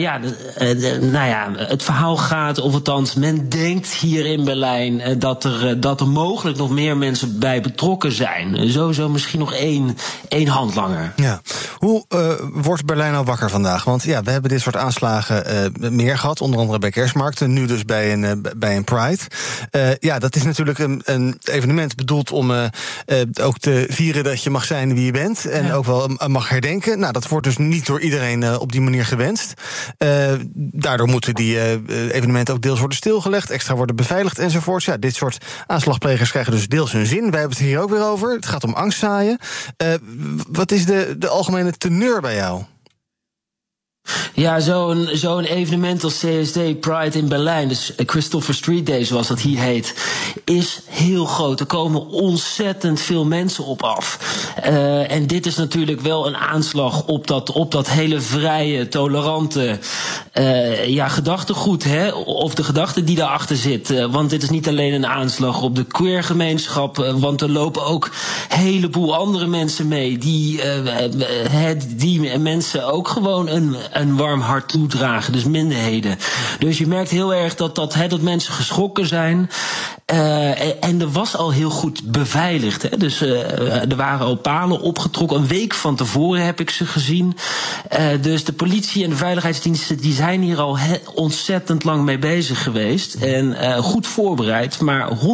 S27: het verhaal gaat, of althans men denkt hier in Berlijn dat er mogelijk nog meer mensen bij betrokken zijn. Sowieso misschien nog één handlanger. Ja.
S5: Hoe wordt Berlijn nou wakker vandaag? Want we hebben dit soort aanslagen meer gehad, onder andere bij kerstmarkten, nu dus bij een Pride. Dat is natuurlijk een evenement bedoeld om ook te vieren dat je mag zijn wie je bent en ook wel mag herdenken. Nou, dat wordt dus niet door iedereen op die manier gewenst. Daardoor moeten die evenementen ook deels worden stilgelegd, extra worden beveiligd enzovoorts. Ja, dit soort aanslagplegers krijgen dus deels hun zin. Wij hebben het hier ook weer over. Het gaat om angstzaaien. Wat is de algemene teneur bij jou?
S27: Ja, zo'n evenement als CSD Pride in Berlijn, dus Christopher Street Day zoals dat hier heet, is heel groot. Er komen ontzettend veel mensen op af. En dit is natuurlijk wel een aanslag op dat hele vrije, tolerante gedachtegoed, hè? Of de gedachte die daarachter zit. Want dit is niet alleen een aanslag op de queergemeenschap, want er lopen ook een heleboel andere mensen mee die mensen ook gewoon een warm hart toedragen, dus minderheden. Dus je merkt heel erg dat mensen geschrokken zijn. En er was al heel goed beveiligd. Hè? Dus er waren al palen opgetrokken. Een week van tevoren heb ik ze gezien. Dus de politie en de veiligheidsdiensten die zijn hier al ontzettend lang mee bezig geweest. En goed voorbereid. Maar 100%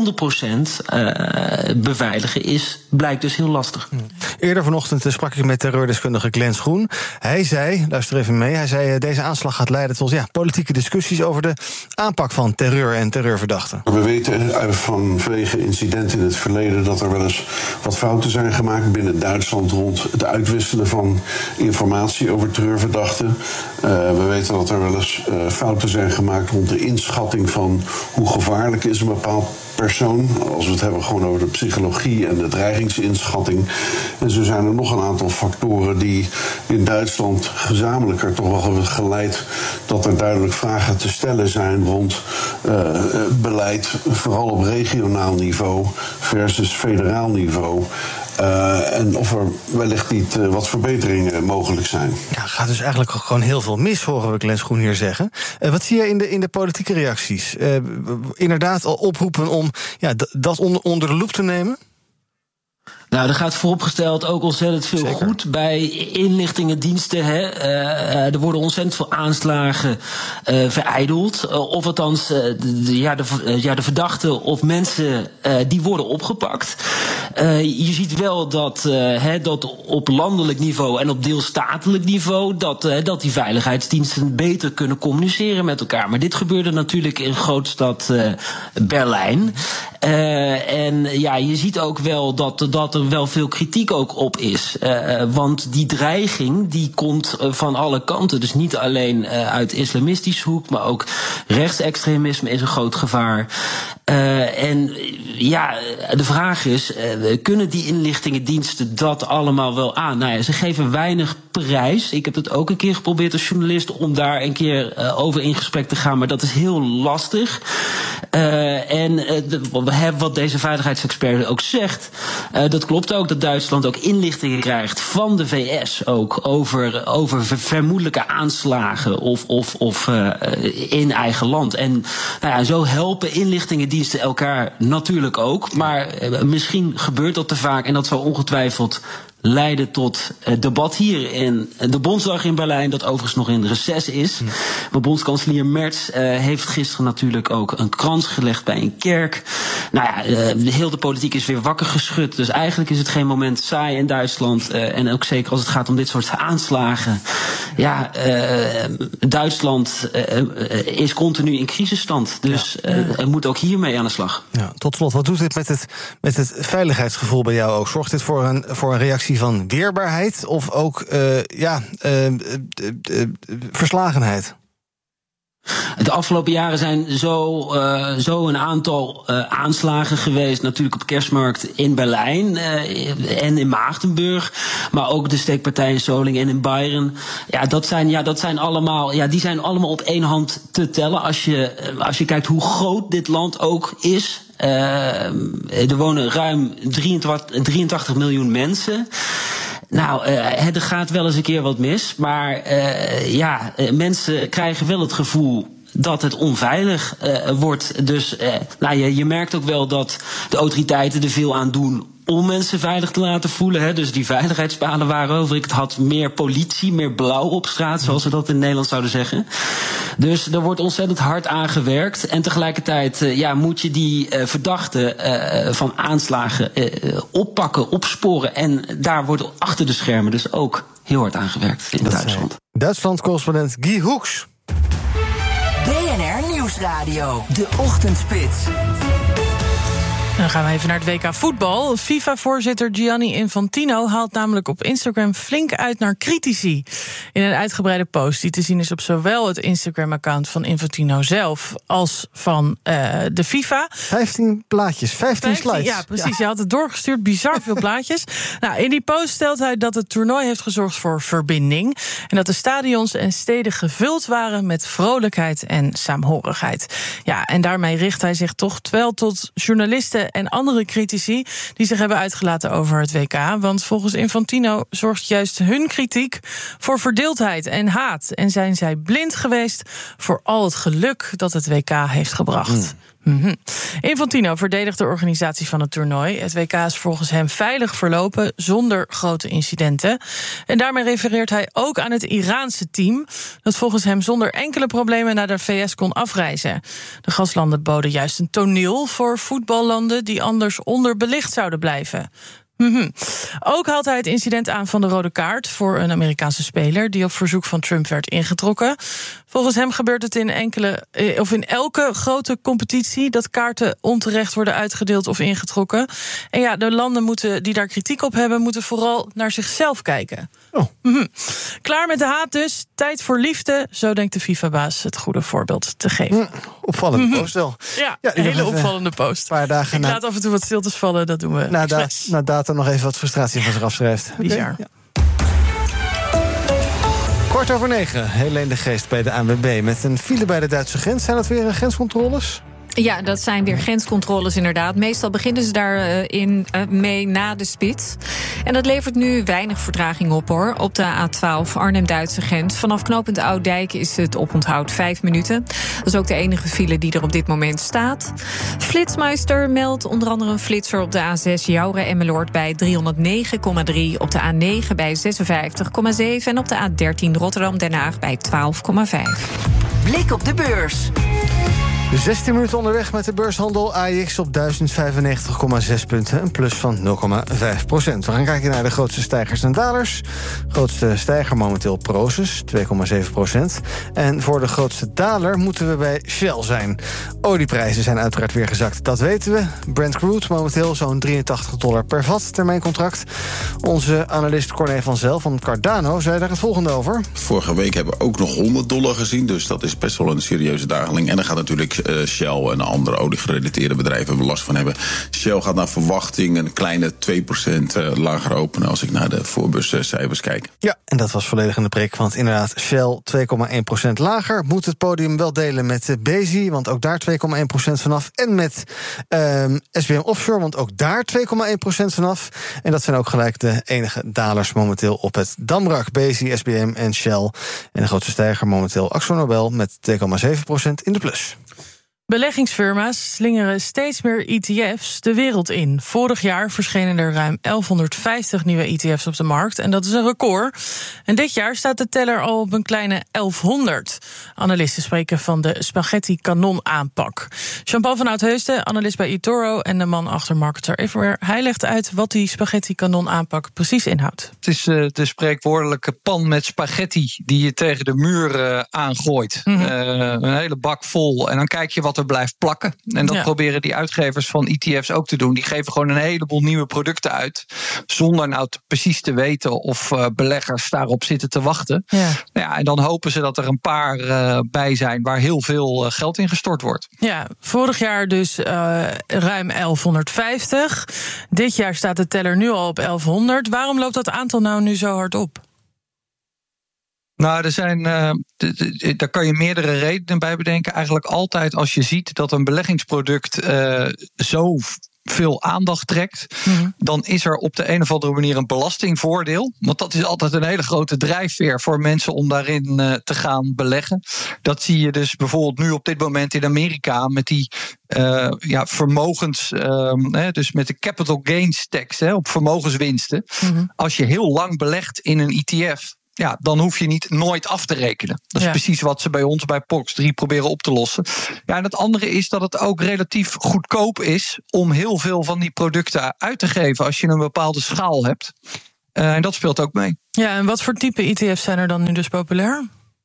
S27: beveiligen blijkt dus heel lastig.
S5: Eerder vanochtend sprak ik met terreurdeskundige Glenn Schoen. Hij zei, luister even mee, deze aanslag gaat leiden tot politieke discussies over de aanpak van terreur en terreurverdachten.
S1: We weten vanwege incidenten in het verleden dat er wel eens wat fouten zijn gemaakt binnen Duitsland rond het uitwisselen van informatie over terreurverdachten. We weten dat er wel eens fouten zijn gemaakt rond de inschatting van hoe gevaarlijk is een bepaald persoon, als we het hebben gewoon over de psychologie en de dreigingsinschatting. En zo zijn er nog een aantal factoren die in Duitsland gezamenlijk er toch wel hebben geleid dat er duidelijk vragen te stellen zijn rond beleid, vooral op regionaal niveau versus federaal niveau. En of er wellicht niet wat verbeteringen mogelijk zijn.
S5: Ja, gaat dus eigenlijk gewoon heel veel mis, horen we Glenn Schoen hier zeggen. Wat zie je in de politieke reacties? Inderdaad al oproepen om dat onder de loep te nemen?
S27: Nou, er gaat vooropgesteld ook ontzettend veel goed bij inlichtingendiensten. Hè. Er worden ontzettend veel aanslagen verijdeld. Of althans, de verdachten of mensen die worden opgepakt. Je ziet wel dat op landelijk niveau en op deelstatelijk niveau dat die veiligheidsdiensten beter kunnen communiceren met elkaar. Maar dit gebeurde natuurlijk in grootstad Berlijn. En je ziet ook wel dat er wel veel kritiek ook op is. Want die dreiging die komt van alle kanten. Dus niet alleen uit islamistische hoek, maar ook rechtsextremisme is een groot gevaar. En de vraag is, kunnen die inlichtingendiensten dat allemaal wel aan? Nou ja, ze geven weinig prijs. Ik heb het ook een keer geprobeerd als journalist om daar een keer over in gesprek te gaan, maar dat is heel lastig. Wat deze veiligheidsexpert ook zegt, dat klopt ook, dat Duitsland ook inlichtingen krijgt van de VS ook over vermoedelijke aanslagen of in eigen land. En zo helpen inlichtingendiensten elkaar natuurlijk ook, maar misschien gebeurt dat te vaak en dat zal ongetwijfeld leidde tot debat hier in de Bondsdag in Berlijn, dat overigens nog in reces is. Maar bondskanselier Merz heeft gisteren natuurlijk ook een krans gelegd bij een kerk. Nou ja, heel de politiek is weer wakker geschud. Dus eigenlijk is het geen moment saai in Duitsland. En ook zeker als het gaat om dit soort aanslagen. Ja, Duitsland is continu in crisisstand. Dus er moet ook hiermee aan de slag.
S5: Ja, tot slot, wat doet dit met het veiligheidsgevoel bij jou ook? Zorgt dit voor een reactie van weerbaarheid of ook verslagenheid?
S27: De afgelopen jaren zijn zo een aantal aanslagen geweest. Natuurlijk op Kerstmarkt in Berlijn en in Maagdenburg. Maar ook de steekpartij in Solingen en in Bayern. Dat zijn allemaal op één hand te tellen. Als je kijkt hoe groot dit land ook is. Er wonen ruim 83 miljoen mensen. Nou, er gaat wel eens een keer wat mis. Maar mensen krijgen wel het gevoel dat het onveilig wordt. Dus je merkt ook wel dat de autoriteiten er veel aan doen om mensen veilig te laten voelen. Hè. Dus die veiligheidspalen waren over. Ik had meer politie, meer blauw op straat, zoals we dat in Nederland zouden zeggen. Dus er wordt ontzettend hard aan gewerkt. En tegelijkertijd moet je die verdachten van aanslagen oppakken, opsporen. En daar wordt achter de schermen dus ook heel hard aan gewerkt in Duitsland.
S5: Duitsland-correspondent Guy Hoeks.
S13: BNR Nieuwsradio, de Ochtendspits.
S6: Dan gaan we even naar het WK voetbal. FIFA-voorzitter Gianni Infantino haalt namelijk op Instagram flink uit naar critici. In een uitgebreide post die te zien is op zowel het Instagram-account van Infantino zelf als van de FIFA.
S5: 15 plaatjes, 15 slides.
S6: Ja, precies. Je had het doorgestuurd, bizar veel plaatjes. Nou, in die post stelt hij dat het toernooi heeft gezorgd voor verbinding. En dat de stadions en steden gevuld waren met vrolijkheid en saamhorigheid. Ja, en daarmee richt hij zich toch wel tot journalisten en andere critici die zich hebben uitgelaten over het WK. Want volgens Infantino zorgt juist hun kritiek voor verdeeldheid en haat. En zijn zij blind geweest voor al het geluk dat het WK heeft gebracht. Infantino verdedigt de organisatie van het toernooi. Het WK is volgens hem veilig verlopen, zonder grote incidenten. En daarmee refereert hij ook aan het Iraanse team, dat volgens hem zonder enkele problemen naar de VS kon afreizen. De gastlanden boden juist een toneel voor voetballanden die anders onderbelicht zouden blijven. Ook haalt hij het incident aan van de rode kaart voor een Amerikaanse speler die op verzoek van Trump werd ingetrokken. Volgens hem gebeurt het in elke grote competitie dat kaarten onterecht worden uitgedeeld of ingetrokken. En ja, de landen die daar kritiek op hebben, moeten vooral naar zichzelf kijken. Klaar met de haat dus, tijd voor liefde. Zo denkt de FIFA-baas het goede voorbeeld te geven.
S5: Opvallende post wel.
S6: Ja, een hele opvallende post. Ik laat af en toe wat stiltes vallen, dat doen we
S5: na data nog even wat frustratie van zich afschrijft.
S6: Bizar.
S5: Okay. 8:45, Helene de Geest bij de ANWB. Met een file bij de Duitse grens. Zijn dat weer grenscontroles?
S9: Ja, dat zijn weer grenscontroles inderdaad. Meestal beginnen ze daarin mee na de spits. En dat levert nu weinig vertraging op, hoor. Op de A12 Arnhem-Duitse grens. Vanaf knooppunt Oud-Dijk is het oponthoud 5 minuten. Dat is ook de enige file die er op dit moment staat. Flitsmeister meldt onder andere een flitser op de A6 Jouren-Emmeloord bij 309,3. Op de A9 bij 56,7. En op de A13 Rotterdam-Den Haag bij 12,5.
S13: Blik op de beurs.
S5: 16 minuten onderweg met de beurshandel. AEX op 1095,6 punten, een plus van 0,5%. We gaan kijken naar de grootste stijgers en dalers. Grootste stijger momenteel Prosus, 2,7%. En voor de grootste daler moeten we bij Shell zijn. Olieprijzen zijn uiteraard weer gezakt, dat weten we. Brent crude momenteel zo'n $83 per vat, termijncontract. Onze analist Corné van Zel van Cardano zei daar het volgende over.
S2: Vorige week hebben we ook nog $100 gezien, dus dat is best wel een serieuze daling. En dan gaat natuurlijk Shell en andere oliegerelateerde bedrijven er last van hebben. Shell gaat naar verwachting een kleine 2% lager openen als ik naar de voorbeurscijfers kijk.
S5: Ja, en dat was volledig in de prik, want inderdaad Shell 2,1% lager. Moet het podium wel delen met Bezi, want ook daar 2,1% vanaf. En met SBM Offshore, want ook daar 2,1% vanaf. En dat zijn ook gelijk de enige dalers momenteel op het Damrak. Bezi, SBM en Shell. En de grootste stijger momenteel AkzoNobel met 2,7% in de plus.
S6: Beleggingsfirma's slingeren steeds meer ETF's de wereld in. Vorig jaar verschenen er ruim 1150 nieuwe ETF's op de markt. En dat is een record. En dit jaar staat de teller al op een kleine 1100. Analisten spreken van de spaghetti-kanon-aanpak. Jean-Paul van Oudheusden, analist bij eToro en de man achter Markets Are Everywhere. Hij legt uit wat die spaghetti-kanon-aanpak precies inhoudt.
S3: Het is de spreekwoordelijke pan met spaghetti die je tegen de muur aangooit. Een hele bak vol. En dan kijk je wat er blijft plakken. En dat proberen die uitgevers van ETF's ook te doen. Die geven gewoon een heleboel nieuwe producten uit. Zonder nou precies te weten of beleggers daarop zitten te wachten. Ja, en dan hopen ze dat er een paar bij zijn waar heel veel geld in gestort wordt.
S6: Ja, vorig jaar dus ruim 1150. Dit jaar staat de teller nu al op 1100. Waarom loopt dat aantal nou nu zo hard op?
S3: Nou, daar kan je meerdere redenen bij bedenken. Eigenlijk altijd als je ziet dat een beleggingsproduct zo veel aandacht trekt, dan is er op de een of andere manier een belastingvoordeel. Want dat is altijd een hele grote drijfveer voor mensen om daarin te gaan beleggen. Dat zie je dus bijvoorbeeld nu op dit moment in Amerika met die vermogens, dus met de capital gains tax op vermogenswinsten. Als je heel lang belegt in een ETF, ja, dan hoef je nooit af te rekenen. Dat is precies wat ze bij ons bij POX3 proberen op te lossen. Ja, en het andere is dat het ook relatief goedkoop is om heel veel van die producten uit te geven als je een bepaalde schaal hebt. En dat speelt ook mee.
S6: Ja, en wat voor type ETF's zijn er dan nu dus populair?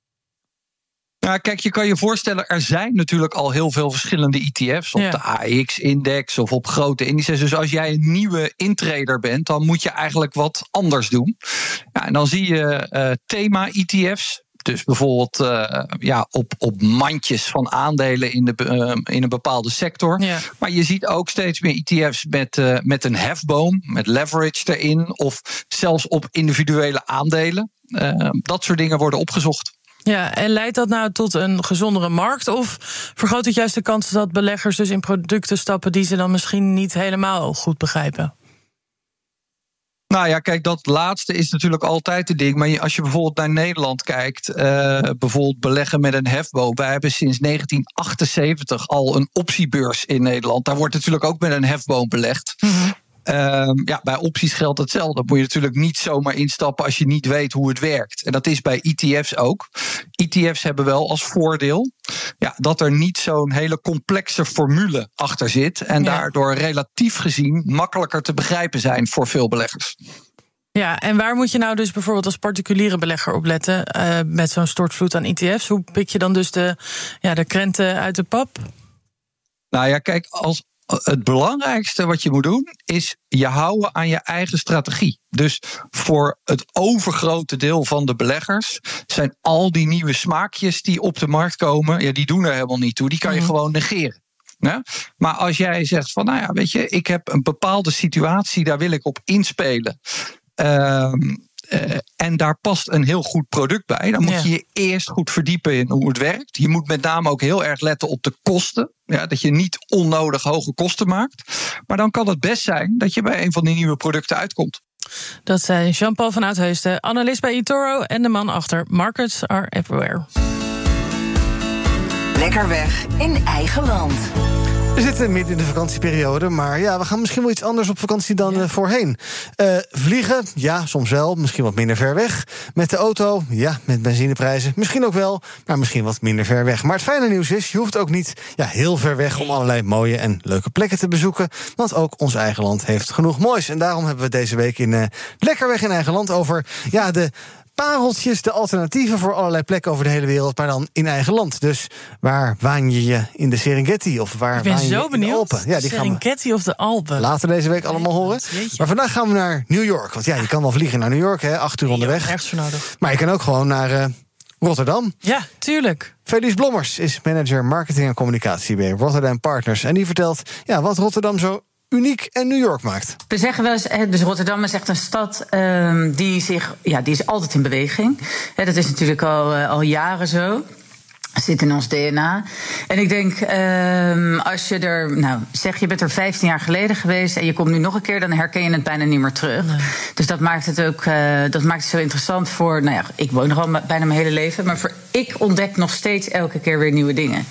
S3: Nou, kijk, je kan je voorstellen, er zijn natuurlijk al heel veel verschillende ETF's op de AEX-index of op grote indices. Dus als jij een nieuwe intrader bent, dan moet je eigenlijk wat anders doen. Ja, en dan zie je thema-ETF's. Dus bijvoorbeeld op mandjes van aandelen in een bepaalde sector. Ja. Maar je ziet ook steeds meer ETF's met een hefboom, met leverage erin, of zelfs op individuele aandelen. Dat soort dingen worden opgezocht.
S6: Ja, en leidt dat nou tot een gezondere markt? Of vergroot het juist de kans dat beleggers dus in producten stappen die ze dan misschien niet helemaal goed begrijpen?
S3: Nou ja, kijk, dat laatste is natuurlijk altijd het ding. Maar als je bijvoorbeeld naar Nederland kijkt, bijvoorbeeld beleggen met een hefboom. Wij hebben sinds 1978 al een optiebeurs in Nederland. Daar wordt natuurlijk ook met een hefboom belegd. Bij opties geldt hetzelfde. Dan moet je natuurlijk niet zomaar instappen als je niet weet hoe het werkt. En dat is bij ETF's ook. ETF's hebben wel als voordeel dat er niet zo'n hele complexe formule achter zit. En daardoor relatief gezien makkelijker te begrijpen zijn voor veel beleggers.
S6: Ja, en waar moet je nou dus bijvoorbeeld als particuliere belegger op letten met zo'n stortvloed aan ETF's? Hoe pik je dan dus de krenten uit de pap? Nou ja, kijk, het belangrijkste wat je moet doen is je houden aan je eigen strategie. Dus voor het overgrote deel van de beleggers zijn al die nieuwe smaakjes die op de markt komen, die doen er helemaal niet toe. Die kan je gewoon negeren. Ja? Maar als jij zegt van, nou ja, weet je, ik heb een bepaalde situatie, daar wil ik op inspelen. En daar past een heel goed product bij. Dan moet je je eerst goed verdiepen in hoe het werkt. Je moet met name ook heel erg letten op de kosten. Ja, dat je niet onnodig hoge kosten maakt. Maar dan kan het best zijn dat je bij een van die nieuwe producten uitkomt. Dat zei Jean-Paul van Oudheusden, analist bij eToro en de man achter Markets Are Everywhere.
S13: Lekker weg in eigen land.
S5: We zitten midden in de vakantieperiode, maar we gaan misschien wel iets anders op vakantie dan voorheen. Vliegen, soms wel, misschien wat minder ver weg. Met de auto, met benzineprijzen, misschien ook wel, maar misschien wat minder ver weg. Maar het fijne nieuws is, je hoeft ook niet heel ver weg om allerlei mooie en leuke plekken te bezoeken. Want ook ons eigen land heeft genoeg moois. En daarom hebben we deze week in Lekker weg in eigen land over de pareltjes, de alternatieven voor allerlei plekken over de hele wereld, maar dan in eigen land. Dus waar waan je in de Serengeti of waar waan je in de Alpen? Ja, die
S6: Serengeti of de Alpen.
S5: Later deze week allemaal horen. Maar vandaag gaan we naar New York. Want je kan wel vliegen naar New York, 8 uur onderweg.
S6: Ergens voor nodig.
S5: Maar je kan ook gewoon naar Rotterdam.
S6: Ja, tuurlijk.
S5: Felice Blommers is manager marketing en communicatie bij Rotterdam Partners. En die vertelt wat Rotterdam zo uniek en New York maakt.
S4: We zeggen wel eens, dus Rotterdam is echt een stad die is altijd in beweging. Dat is natuurlijk al jaren zo. Zit in ons DNA. En ik denk, als je je bent er 15 jaar geleden geweest en je komt nu nog een keer, dan herken je het bijna niet meer terug. Nee. Dus dat maakt het ook zo interessant voor, ik woon er al bijna mijn hele leven, maar ik ontdek nog steeds elke keer weer nieuwe dingen.
S5: Ja.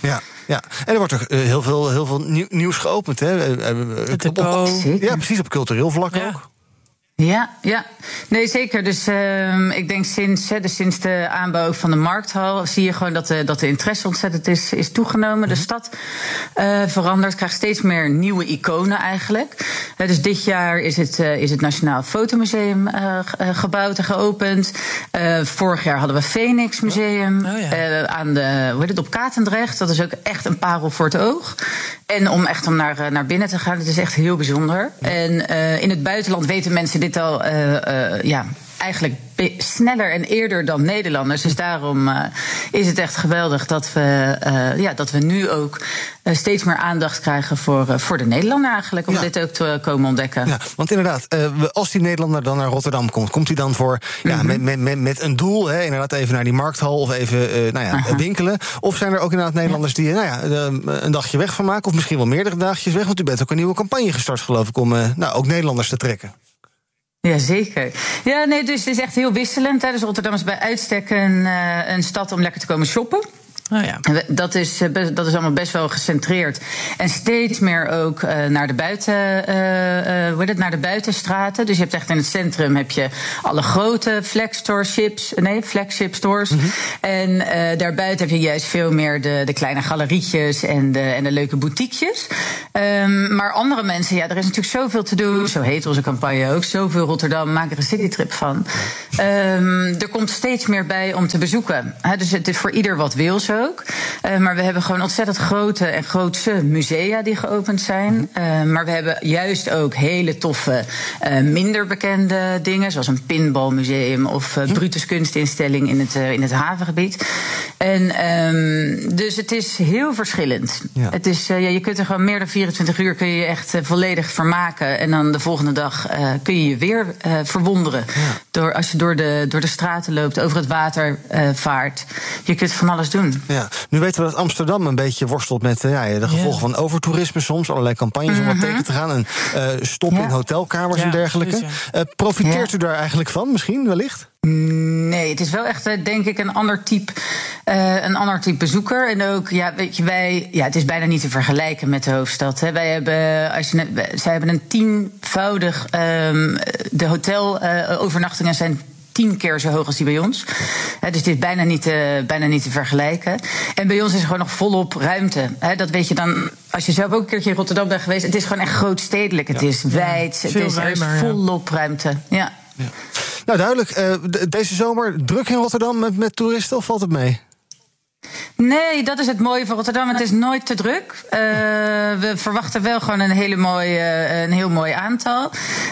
S5: Ja, en er wordt ook heel veel nieuws geopend. Hè? Ja, precies, op cultureel vlak ook.
S4: Ja. Nee, zeker. Dus ik denk sinds de aanbouw van de markthal zie je gewoon dat de interesse ontzettend is toegenomen. De stad verandert, krijgt steeds meer nieuwe iconen eigenlijk. Dus dit jaar is het Nationaal Fotomuseum gebouwd en geopend. Vorig jaar hadden we Phoenix Museum op Katendrecht. Dat is ook echt een parel voor het oog. En om naar binnen te gaan, het is echt heel bijzonder. En in het buitenland weten mensen dit al eigenlijk sneller en eerder dan Nederlanders. Dus daarom is het echt geweldig dat we nu ook steeds meer aandacht krijgen voor de Nederlander eigenlijk. Om dit ook te komen ontdekken.
S5: Ja, want inderdaad, als die Nederlander dan naar Rotterdam komt hij dan voor met een doel, inderdaad even naar die markthal of even winkelen? Of zijn er ook inderdaad Nederlanders die een dagje weg van maken, of misschien wel meerdere dagjes weg? Want u bent ook een nieuwe campagne gestart, geloof ik, om ook Nederlanders te trekken.
S4: Jazeker. Ja, nee, dus het is echt heel wisselend. Dus Rotterdam is bij uitstek een stad om lekker te komen shoppen.
S6: Oh ja.
S4: Dat is allemaal best wel gecentreerd. En steeds meer ook naar de buitenstraten. Dus je hebt echt in het centrum heb je alle grote flagship stores. Mm-hmm. En daarbuiten heb je juist veel meer de kleine galerietjes en de leuke boutiquejes. Maar andere mensen, er is natuurlijk zoveel te doen. Zo heet onze campagne ook. Zoveel Rotterdam, maak er een citytrip van. Er komt steeds meer bij om te bezoeken. Dus het is voor ieder wat wil zo. Maar we hebben gewoon ontzettend grote en grootse musea die geopend zijn. Maar we hebben juist ook hele toffe, minder bekende dingen, zoals een pinballmuseum of Brutus kunstinstelling in het havengebied. En dus het is heel verschillend. Ja. Het is, je kunt er gewoon meer dan 24 uur kun je echt volledig vermaken. En dan de volgende dag kun je je weer verwonderen. Ja. Als je door de straten loopt, over het water vaart. Je kunt van alles doen.
S5: Ja. Nu weten we dat Amsterdam een beetje worstelt met de gevolgen van overtoerisme soms. Allerlei campagnes om wat tegen te gaan. En stop in hotelkamers en dergelijke. Profiteert u daar eigenlijk van, misschien, wellicht?
S4: Nee, het is wel echt, denk ik, een ander type bezoeker. En ook, het is bijna niet te vergelijken met de hoofdstad. Hè. Zij hebben een 10-voudig, de hotelovernachtingen zijn 10 keer zo hoog als die bij ons. Dus het is bijna niet te vergelijken. En bij ons is er gewoon nog volop ruimte. Dat weet je dan, als je zelf ook een keertje in Rotterdam bent geweest. Het is gewoon echt grootstedelijk. Het is wijd. Er is volop ruimte. Ja.
S5: Ja. Nou, duidelijk. Deze zomer druk in Rotterdam met toeristen, of valt het mee?
S4: Nee, dat is het mooie van Rotterdam. Het is nooit te druk. We verwachten wel gewoon een heel mooi aantal.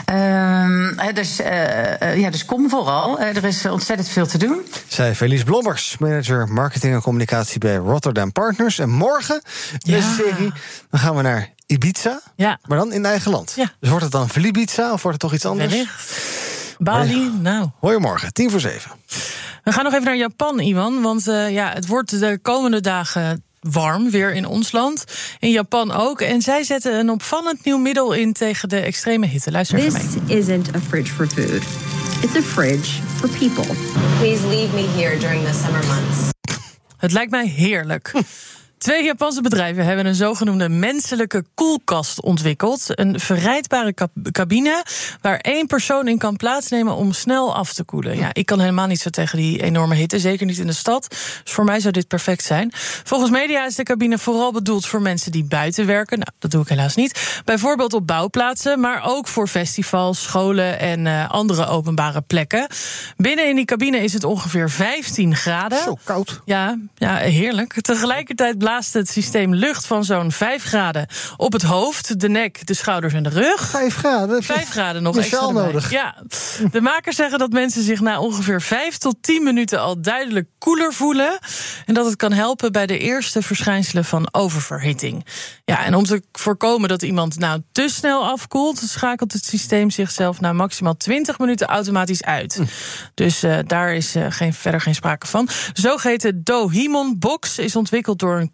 S4: Dus kom vooral. Er is ontzettend veel te doen.
S5: Zei Felice Blommers, manager marketing en communicatie bij Rotterdam Partners. En morgen, deze serie, dan gaan we naar Ibiza. Ja. Maar dan in eigen land. Ja. Dus wordt het dan Vlibiza of wordt het toch iets anders?
S6: Wellicht. Bali,
S5: Hoor je morgen, 6:50.
S6: We gaan nog even naar Japan, Iwan. Want het wordt de komende dagen warm, weer in ons land. In Japan ook. En zij zetten een opvallend nieuw middel in tegen de extreme hitte. Luister even mee.
S7: This isn't a fridge for food. It's a fridge for people. Please leave me here during the summer months.
S6: Het lijkt mij heerlijk. 2 Japanse bedrijven hebben een zogenoemde menselijke koelkast ontwikkeld. Een verrijdbare cabine waar 1 persoon in kan plaatsnemen om snel af te koelen. Ja, ik kan helemaal niet zo tegen die enorme hitte, zeker niet in de stad. Dus voor mij zou dit perfect zijn. Volgens media is de cabine vooral bedoeld voor mensen die buiten werken. Nou, dat doe ik helaas niet. Bijvoorbeeld op bouwplaatsen, maar ook voor festivals, scholen en andere openbare plekken. Binnen in die cabine is het ongeveer 15 graden.
S5: Zo koud.
S6: Ja, heerlijk. Tegelijkertijd blaast het systeem lucht van zo'n 5 graden op het hoofd, de nek, de schouders en de rug.
S5: 5 graden?
S6: 5 graden nog extra nodig. Ja. De makers zeggen dat mensen zich na ongeveer 5 tot 10 minuten al duidelijk koeler voelen. En dat het kan helpen bij de eerste verschijnselen van oververhitting. Ja, en om te voorkomen dat iemand te snel afkoelt, schakelt het systeem zichzelf na maximaal 20 minuten automatisch uit. Dus daar is verder geen sprake van. Zogeheten Dohimon Box is ontwikkeld door een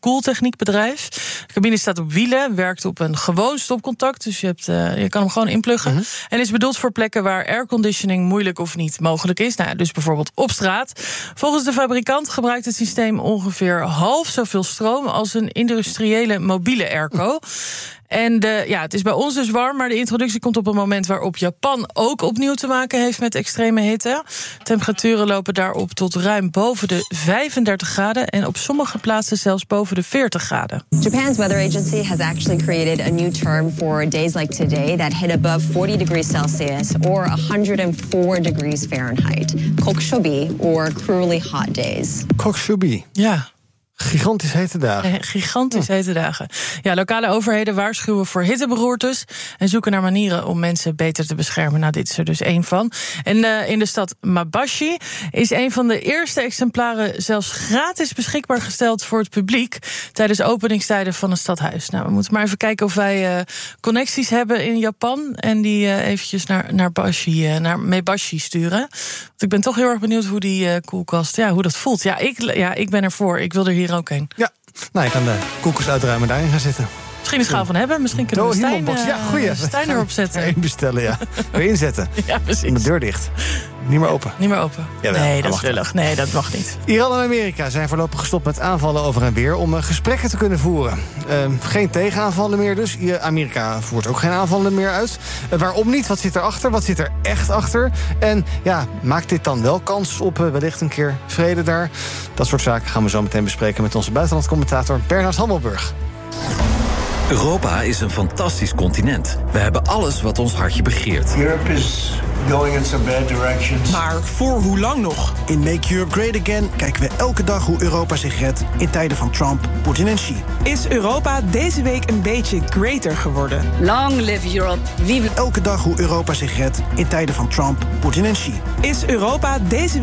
S6: koeltechniekbedrijf. De cabine staat op wielen, werkt op een gewoon stopcontact. Dus je kan hem gewoon inpluggen. En is bedoeld voor plekken waar airconditioning moeilijk of niet mogelijk is. Nou, dus bijvoorbeeld op straat. Volgens de fabrikant gebruikt het systeem ongeveer half zoveel stroom als een industriële mobiele airco. En het is bij ons dus warm, maar de introductie komt op een moment waarop Japan ook opnieuw te maken heeft met extreme hitte. Temperaturen lopen daarop tot ruim boven de 35 graden en op sommige plaatsen zelfs boven de 40 graden.
S7: Japan's weather agency has actually created a new term for days like today that hit above 40 degrees Celsius or 104 degrees Fahrenheit. Kokushobi or cruelly hot days.
S5: Kokushobi.
S6: Ja.
S5: Gigantisch hete dagen.
S6: Gigantisch hete dagen. Ja, lokale overheden waarschuwen voor hitteberoertes en zoeken naar manieren om mensen beter te beschermen. Nou, dit is er dus één van. En in de stad Mabashi is een van de eerste exemplaren zelfs gratis beschikbaar gesteld voor het publiek tijdens openingstijden van een stadhuis. Nou, we moeten maar even kijken of wij connecties hebben in Japan en die eventjes naar Mabashi sturen. Want ik ben toch heel erg benieuwd hoe die koelkast, hoe dat voelt. Ja, ik ben ervoor. Ik wil er hier ook heen.
S5: Ja, nou, je kan de koelkast uitruimen daarin gaan zitten.
S6: Misschien een schaal van hebben. Misschien kunnen we Stijn erop zetten.
S5: Eén bestellen, ja. Weer inzetten.
S6: Ja, precies.
S5: En de deur dicht. Niet meer open.
S6: Niet meer open.
S5: Jawel,
S6: nee, dat is lullig. Nee, dat mag niet.
S5: Iran en Amerika zijn voorlopig gestopt met aanvallen over en weer om gesprekken te kunnen voeren. Geen tegenaanvallen meer dus. Amerika voert ook geen aanvallen meer uit. Waarom niet? Wat zit erachter? Wat zit er echt achter? En maakt dit dan wel kans op wellicht een keer vrede daar? Dat soort zaken gaan we zo meteen bespreken met onze buitenlandcommentator Bernard Hammelburg.
S8: Europa is een fantastisch continent. We hebben alles wat ons hartje begeert.
S10: Europe is going in some bad directions.
S11: Maar voor hoe lang nog? In Make Europe Great Again kijken we elke dag hoe Europa zich redt in tijden van Trump, Poetin en Xi.
S12: Is Europa deze week een beetje greater geworden?
S11: Long live Europe. Vive elke dag hoe Europa zich redt in tijden van Trump, Poetin en Xi.
S12: Is Europa deze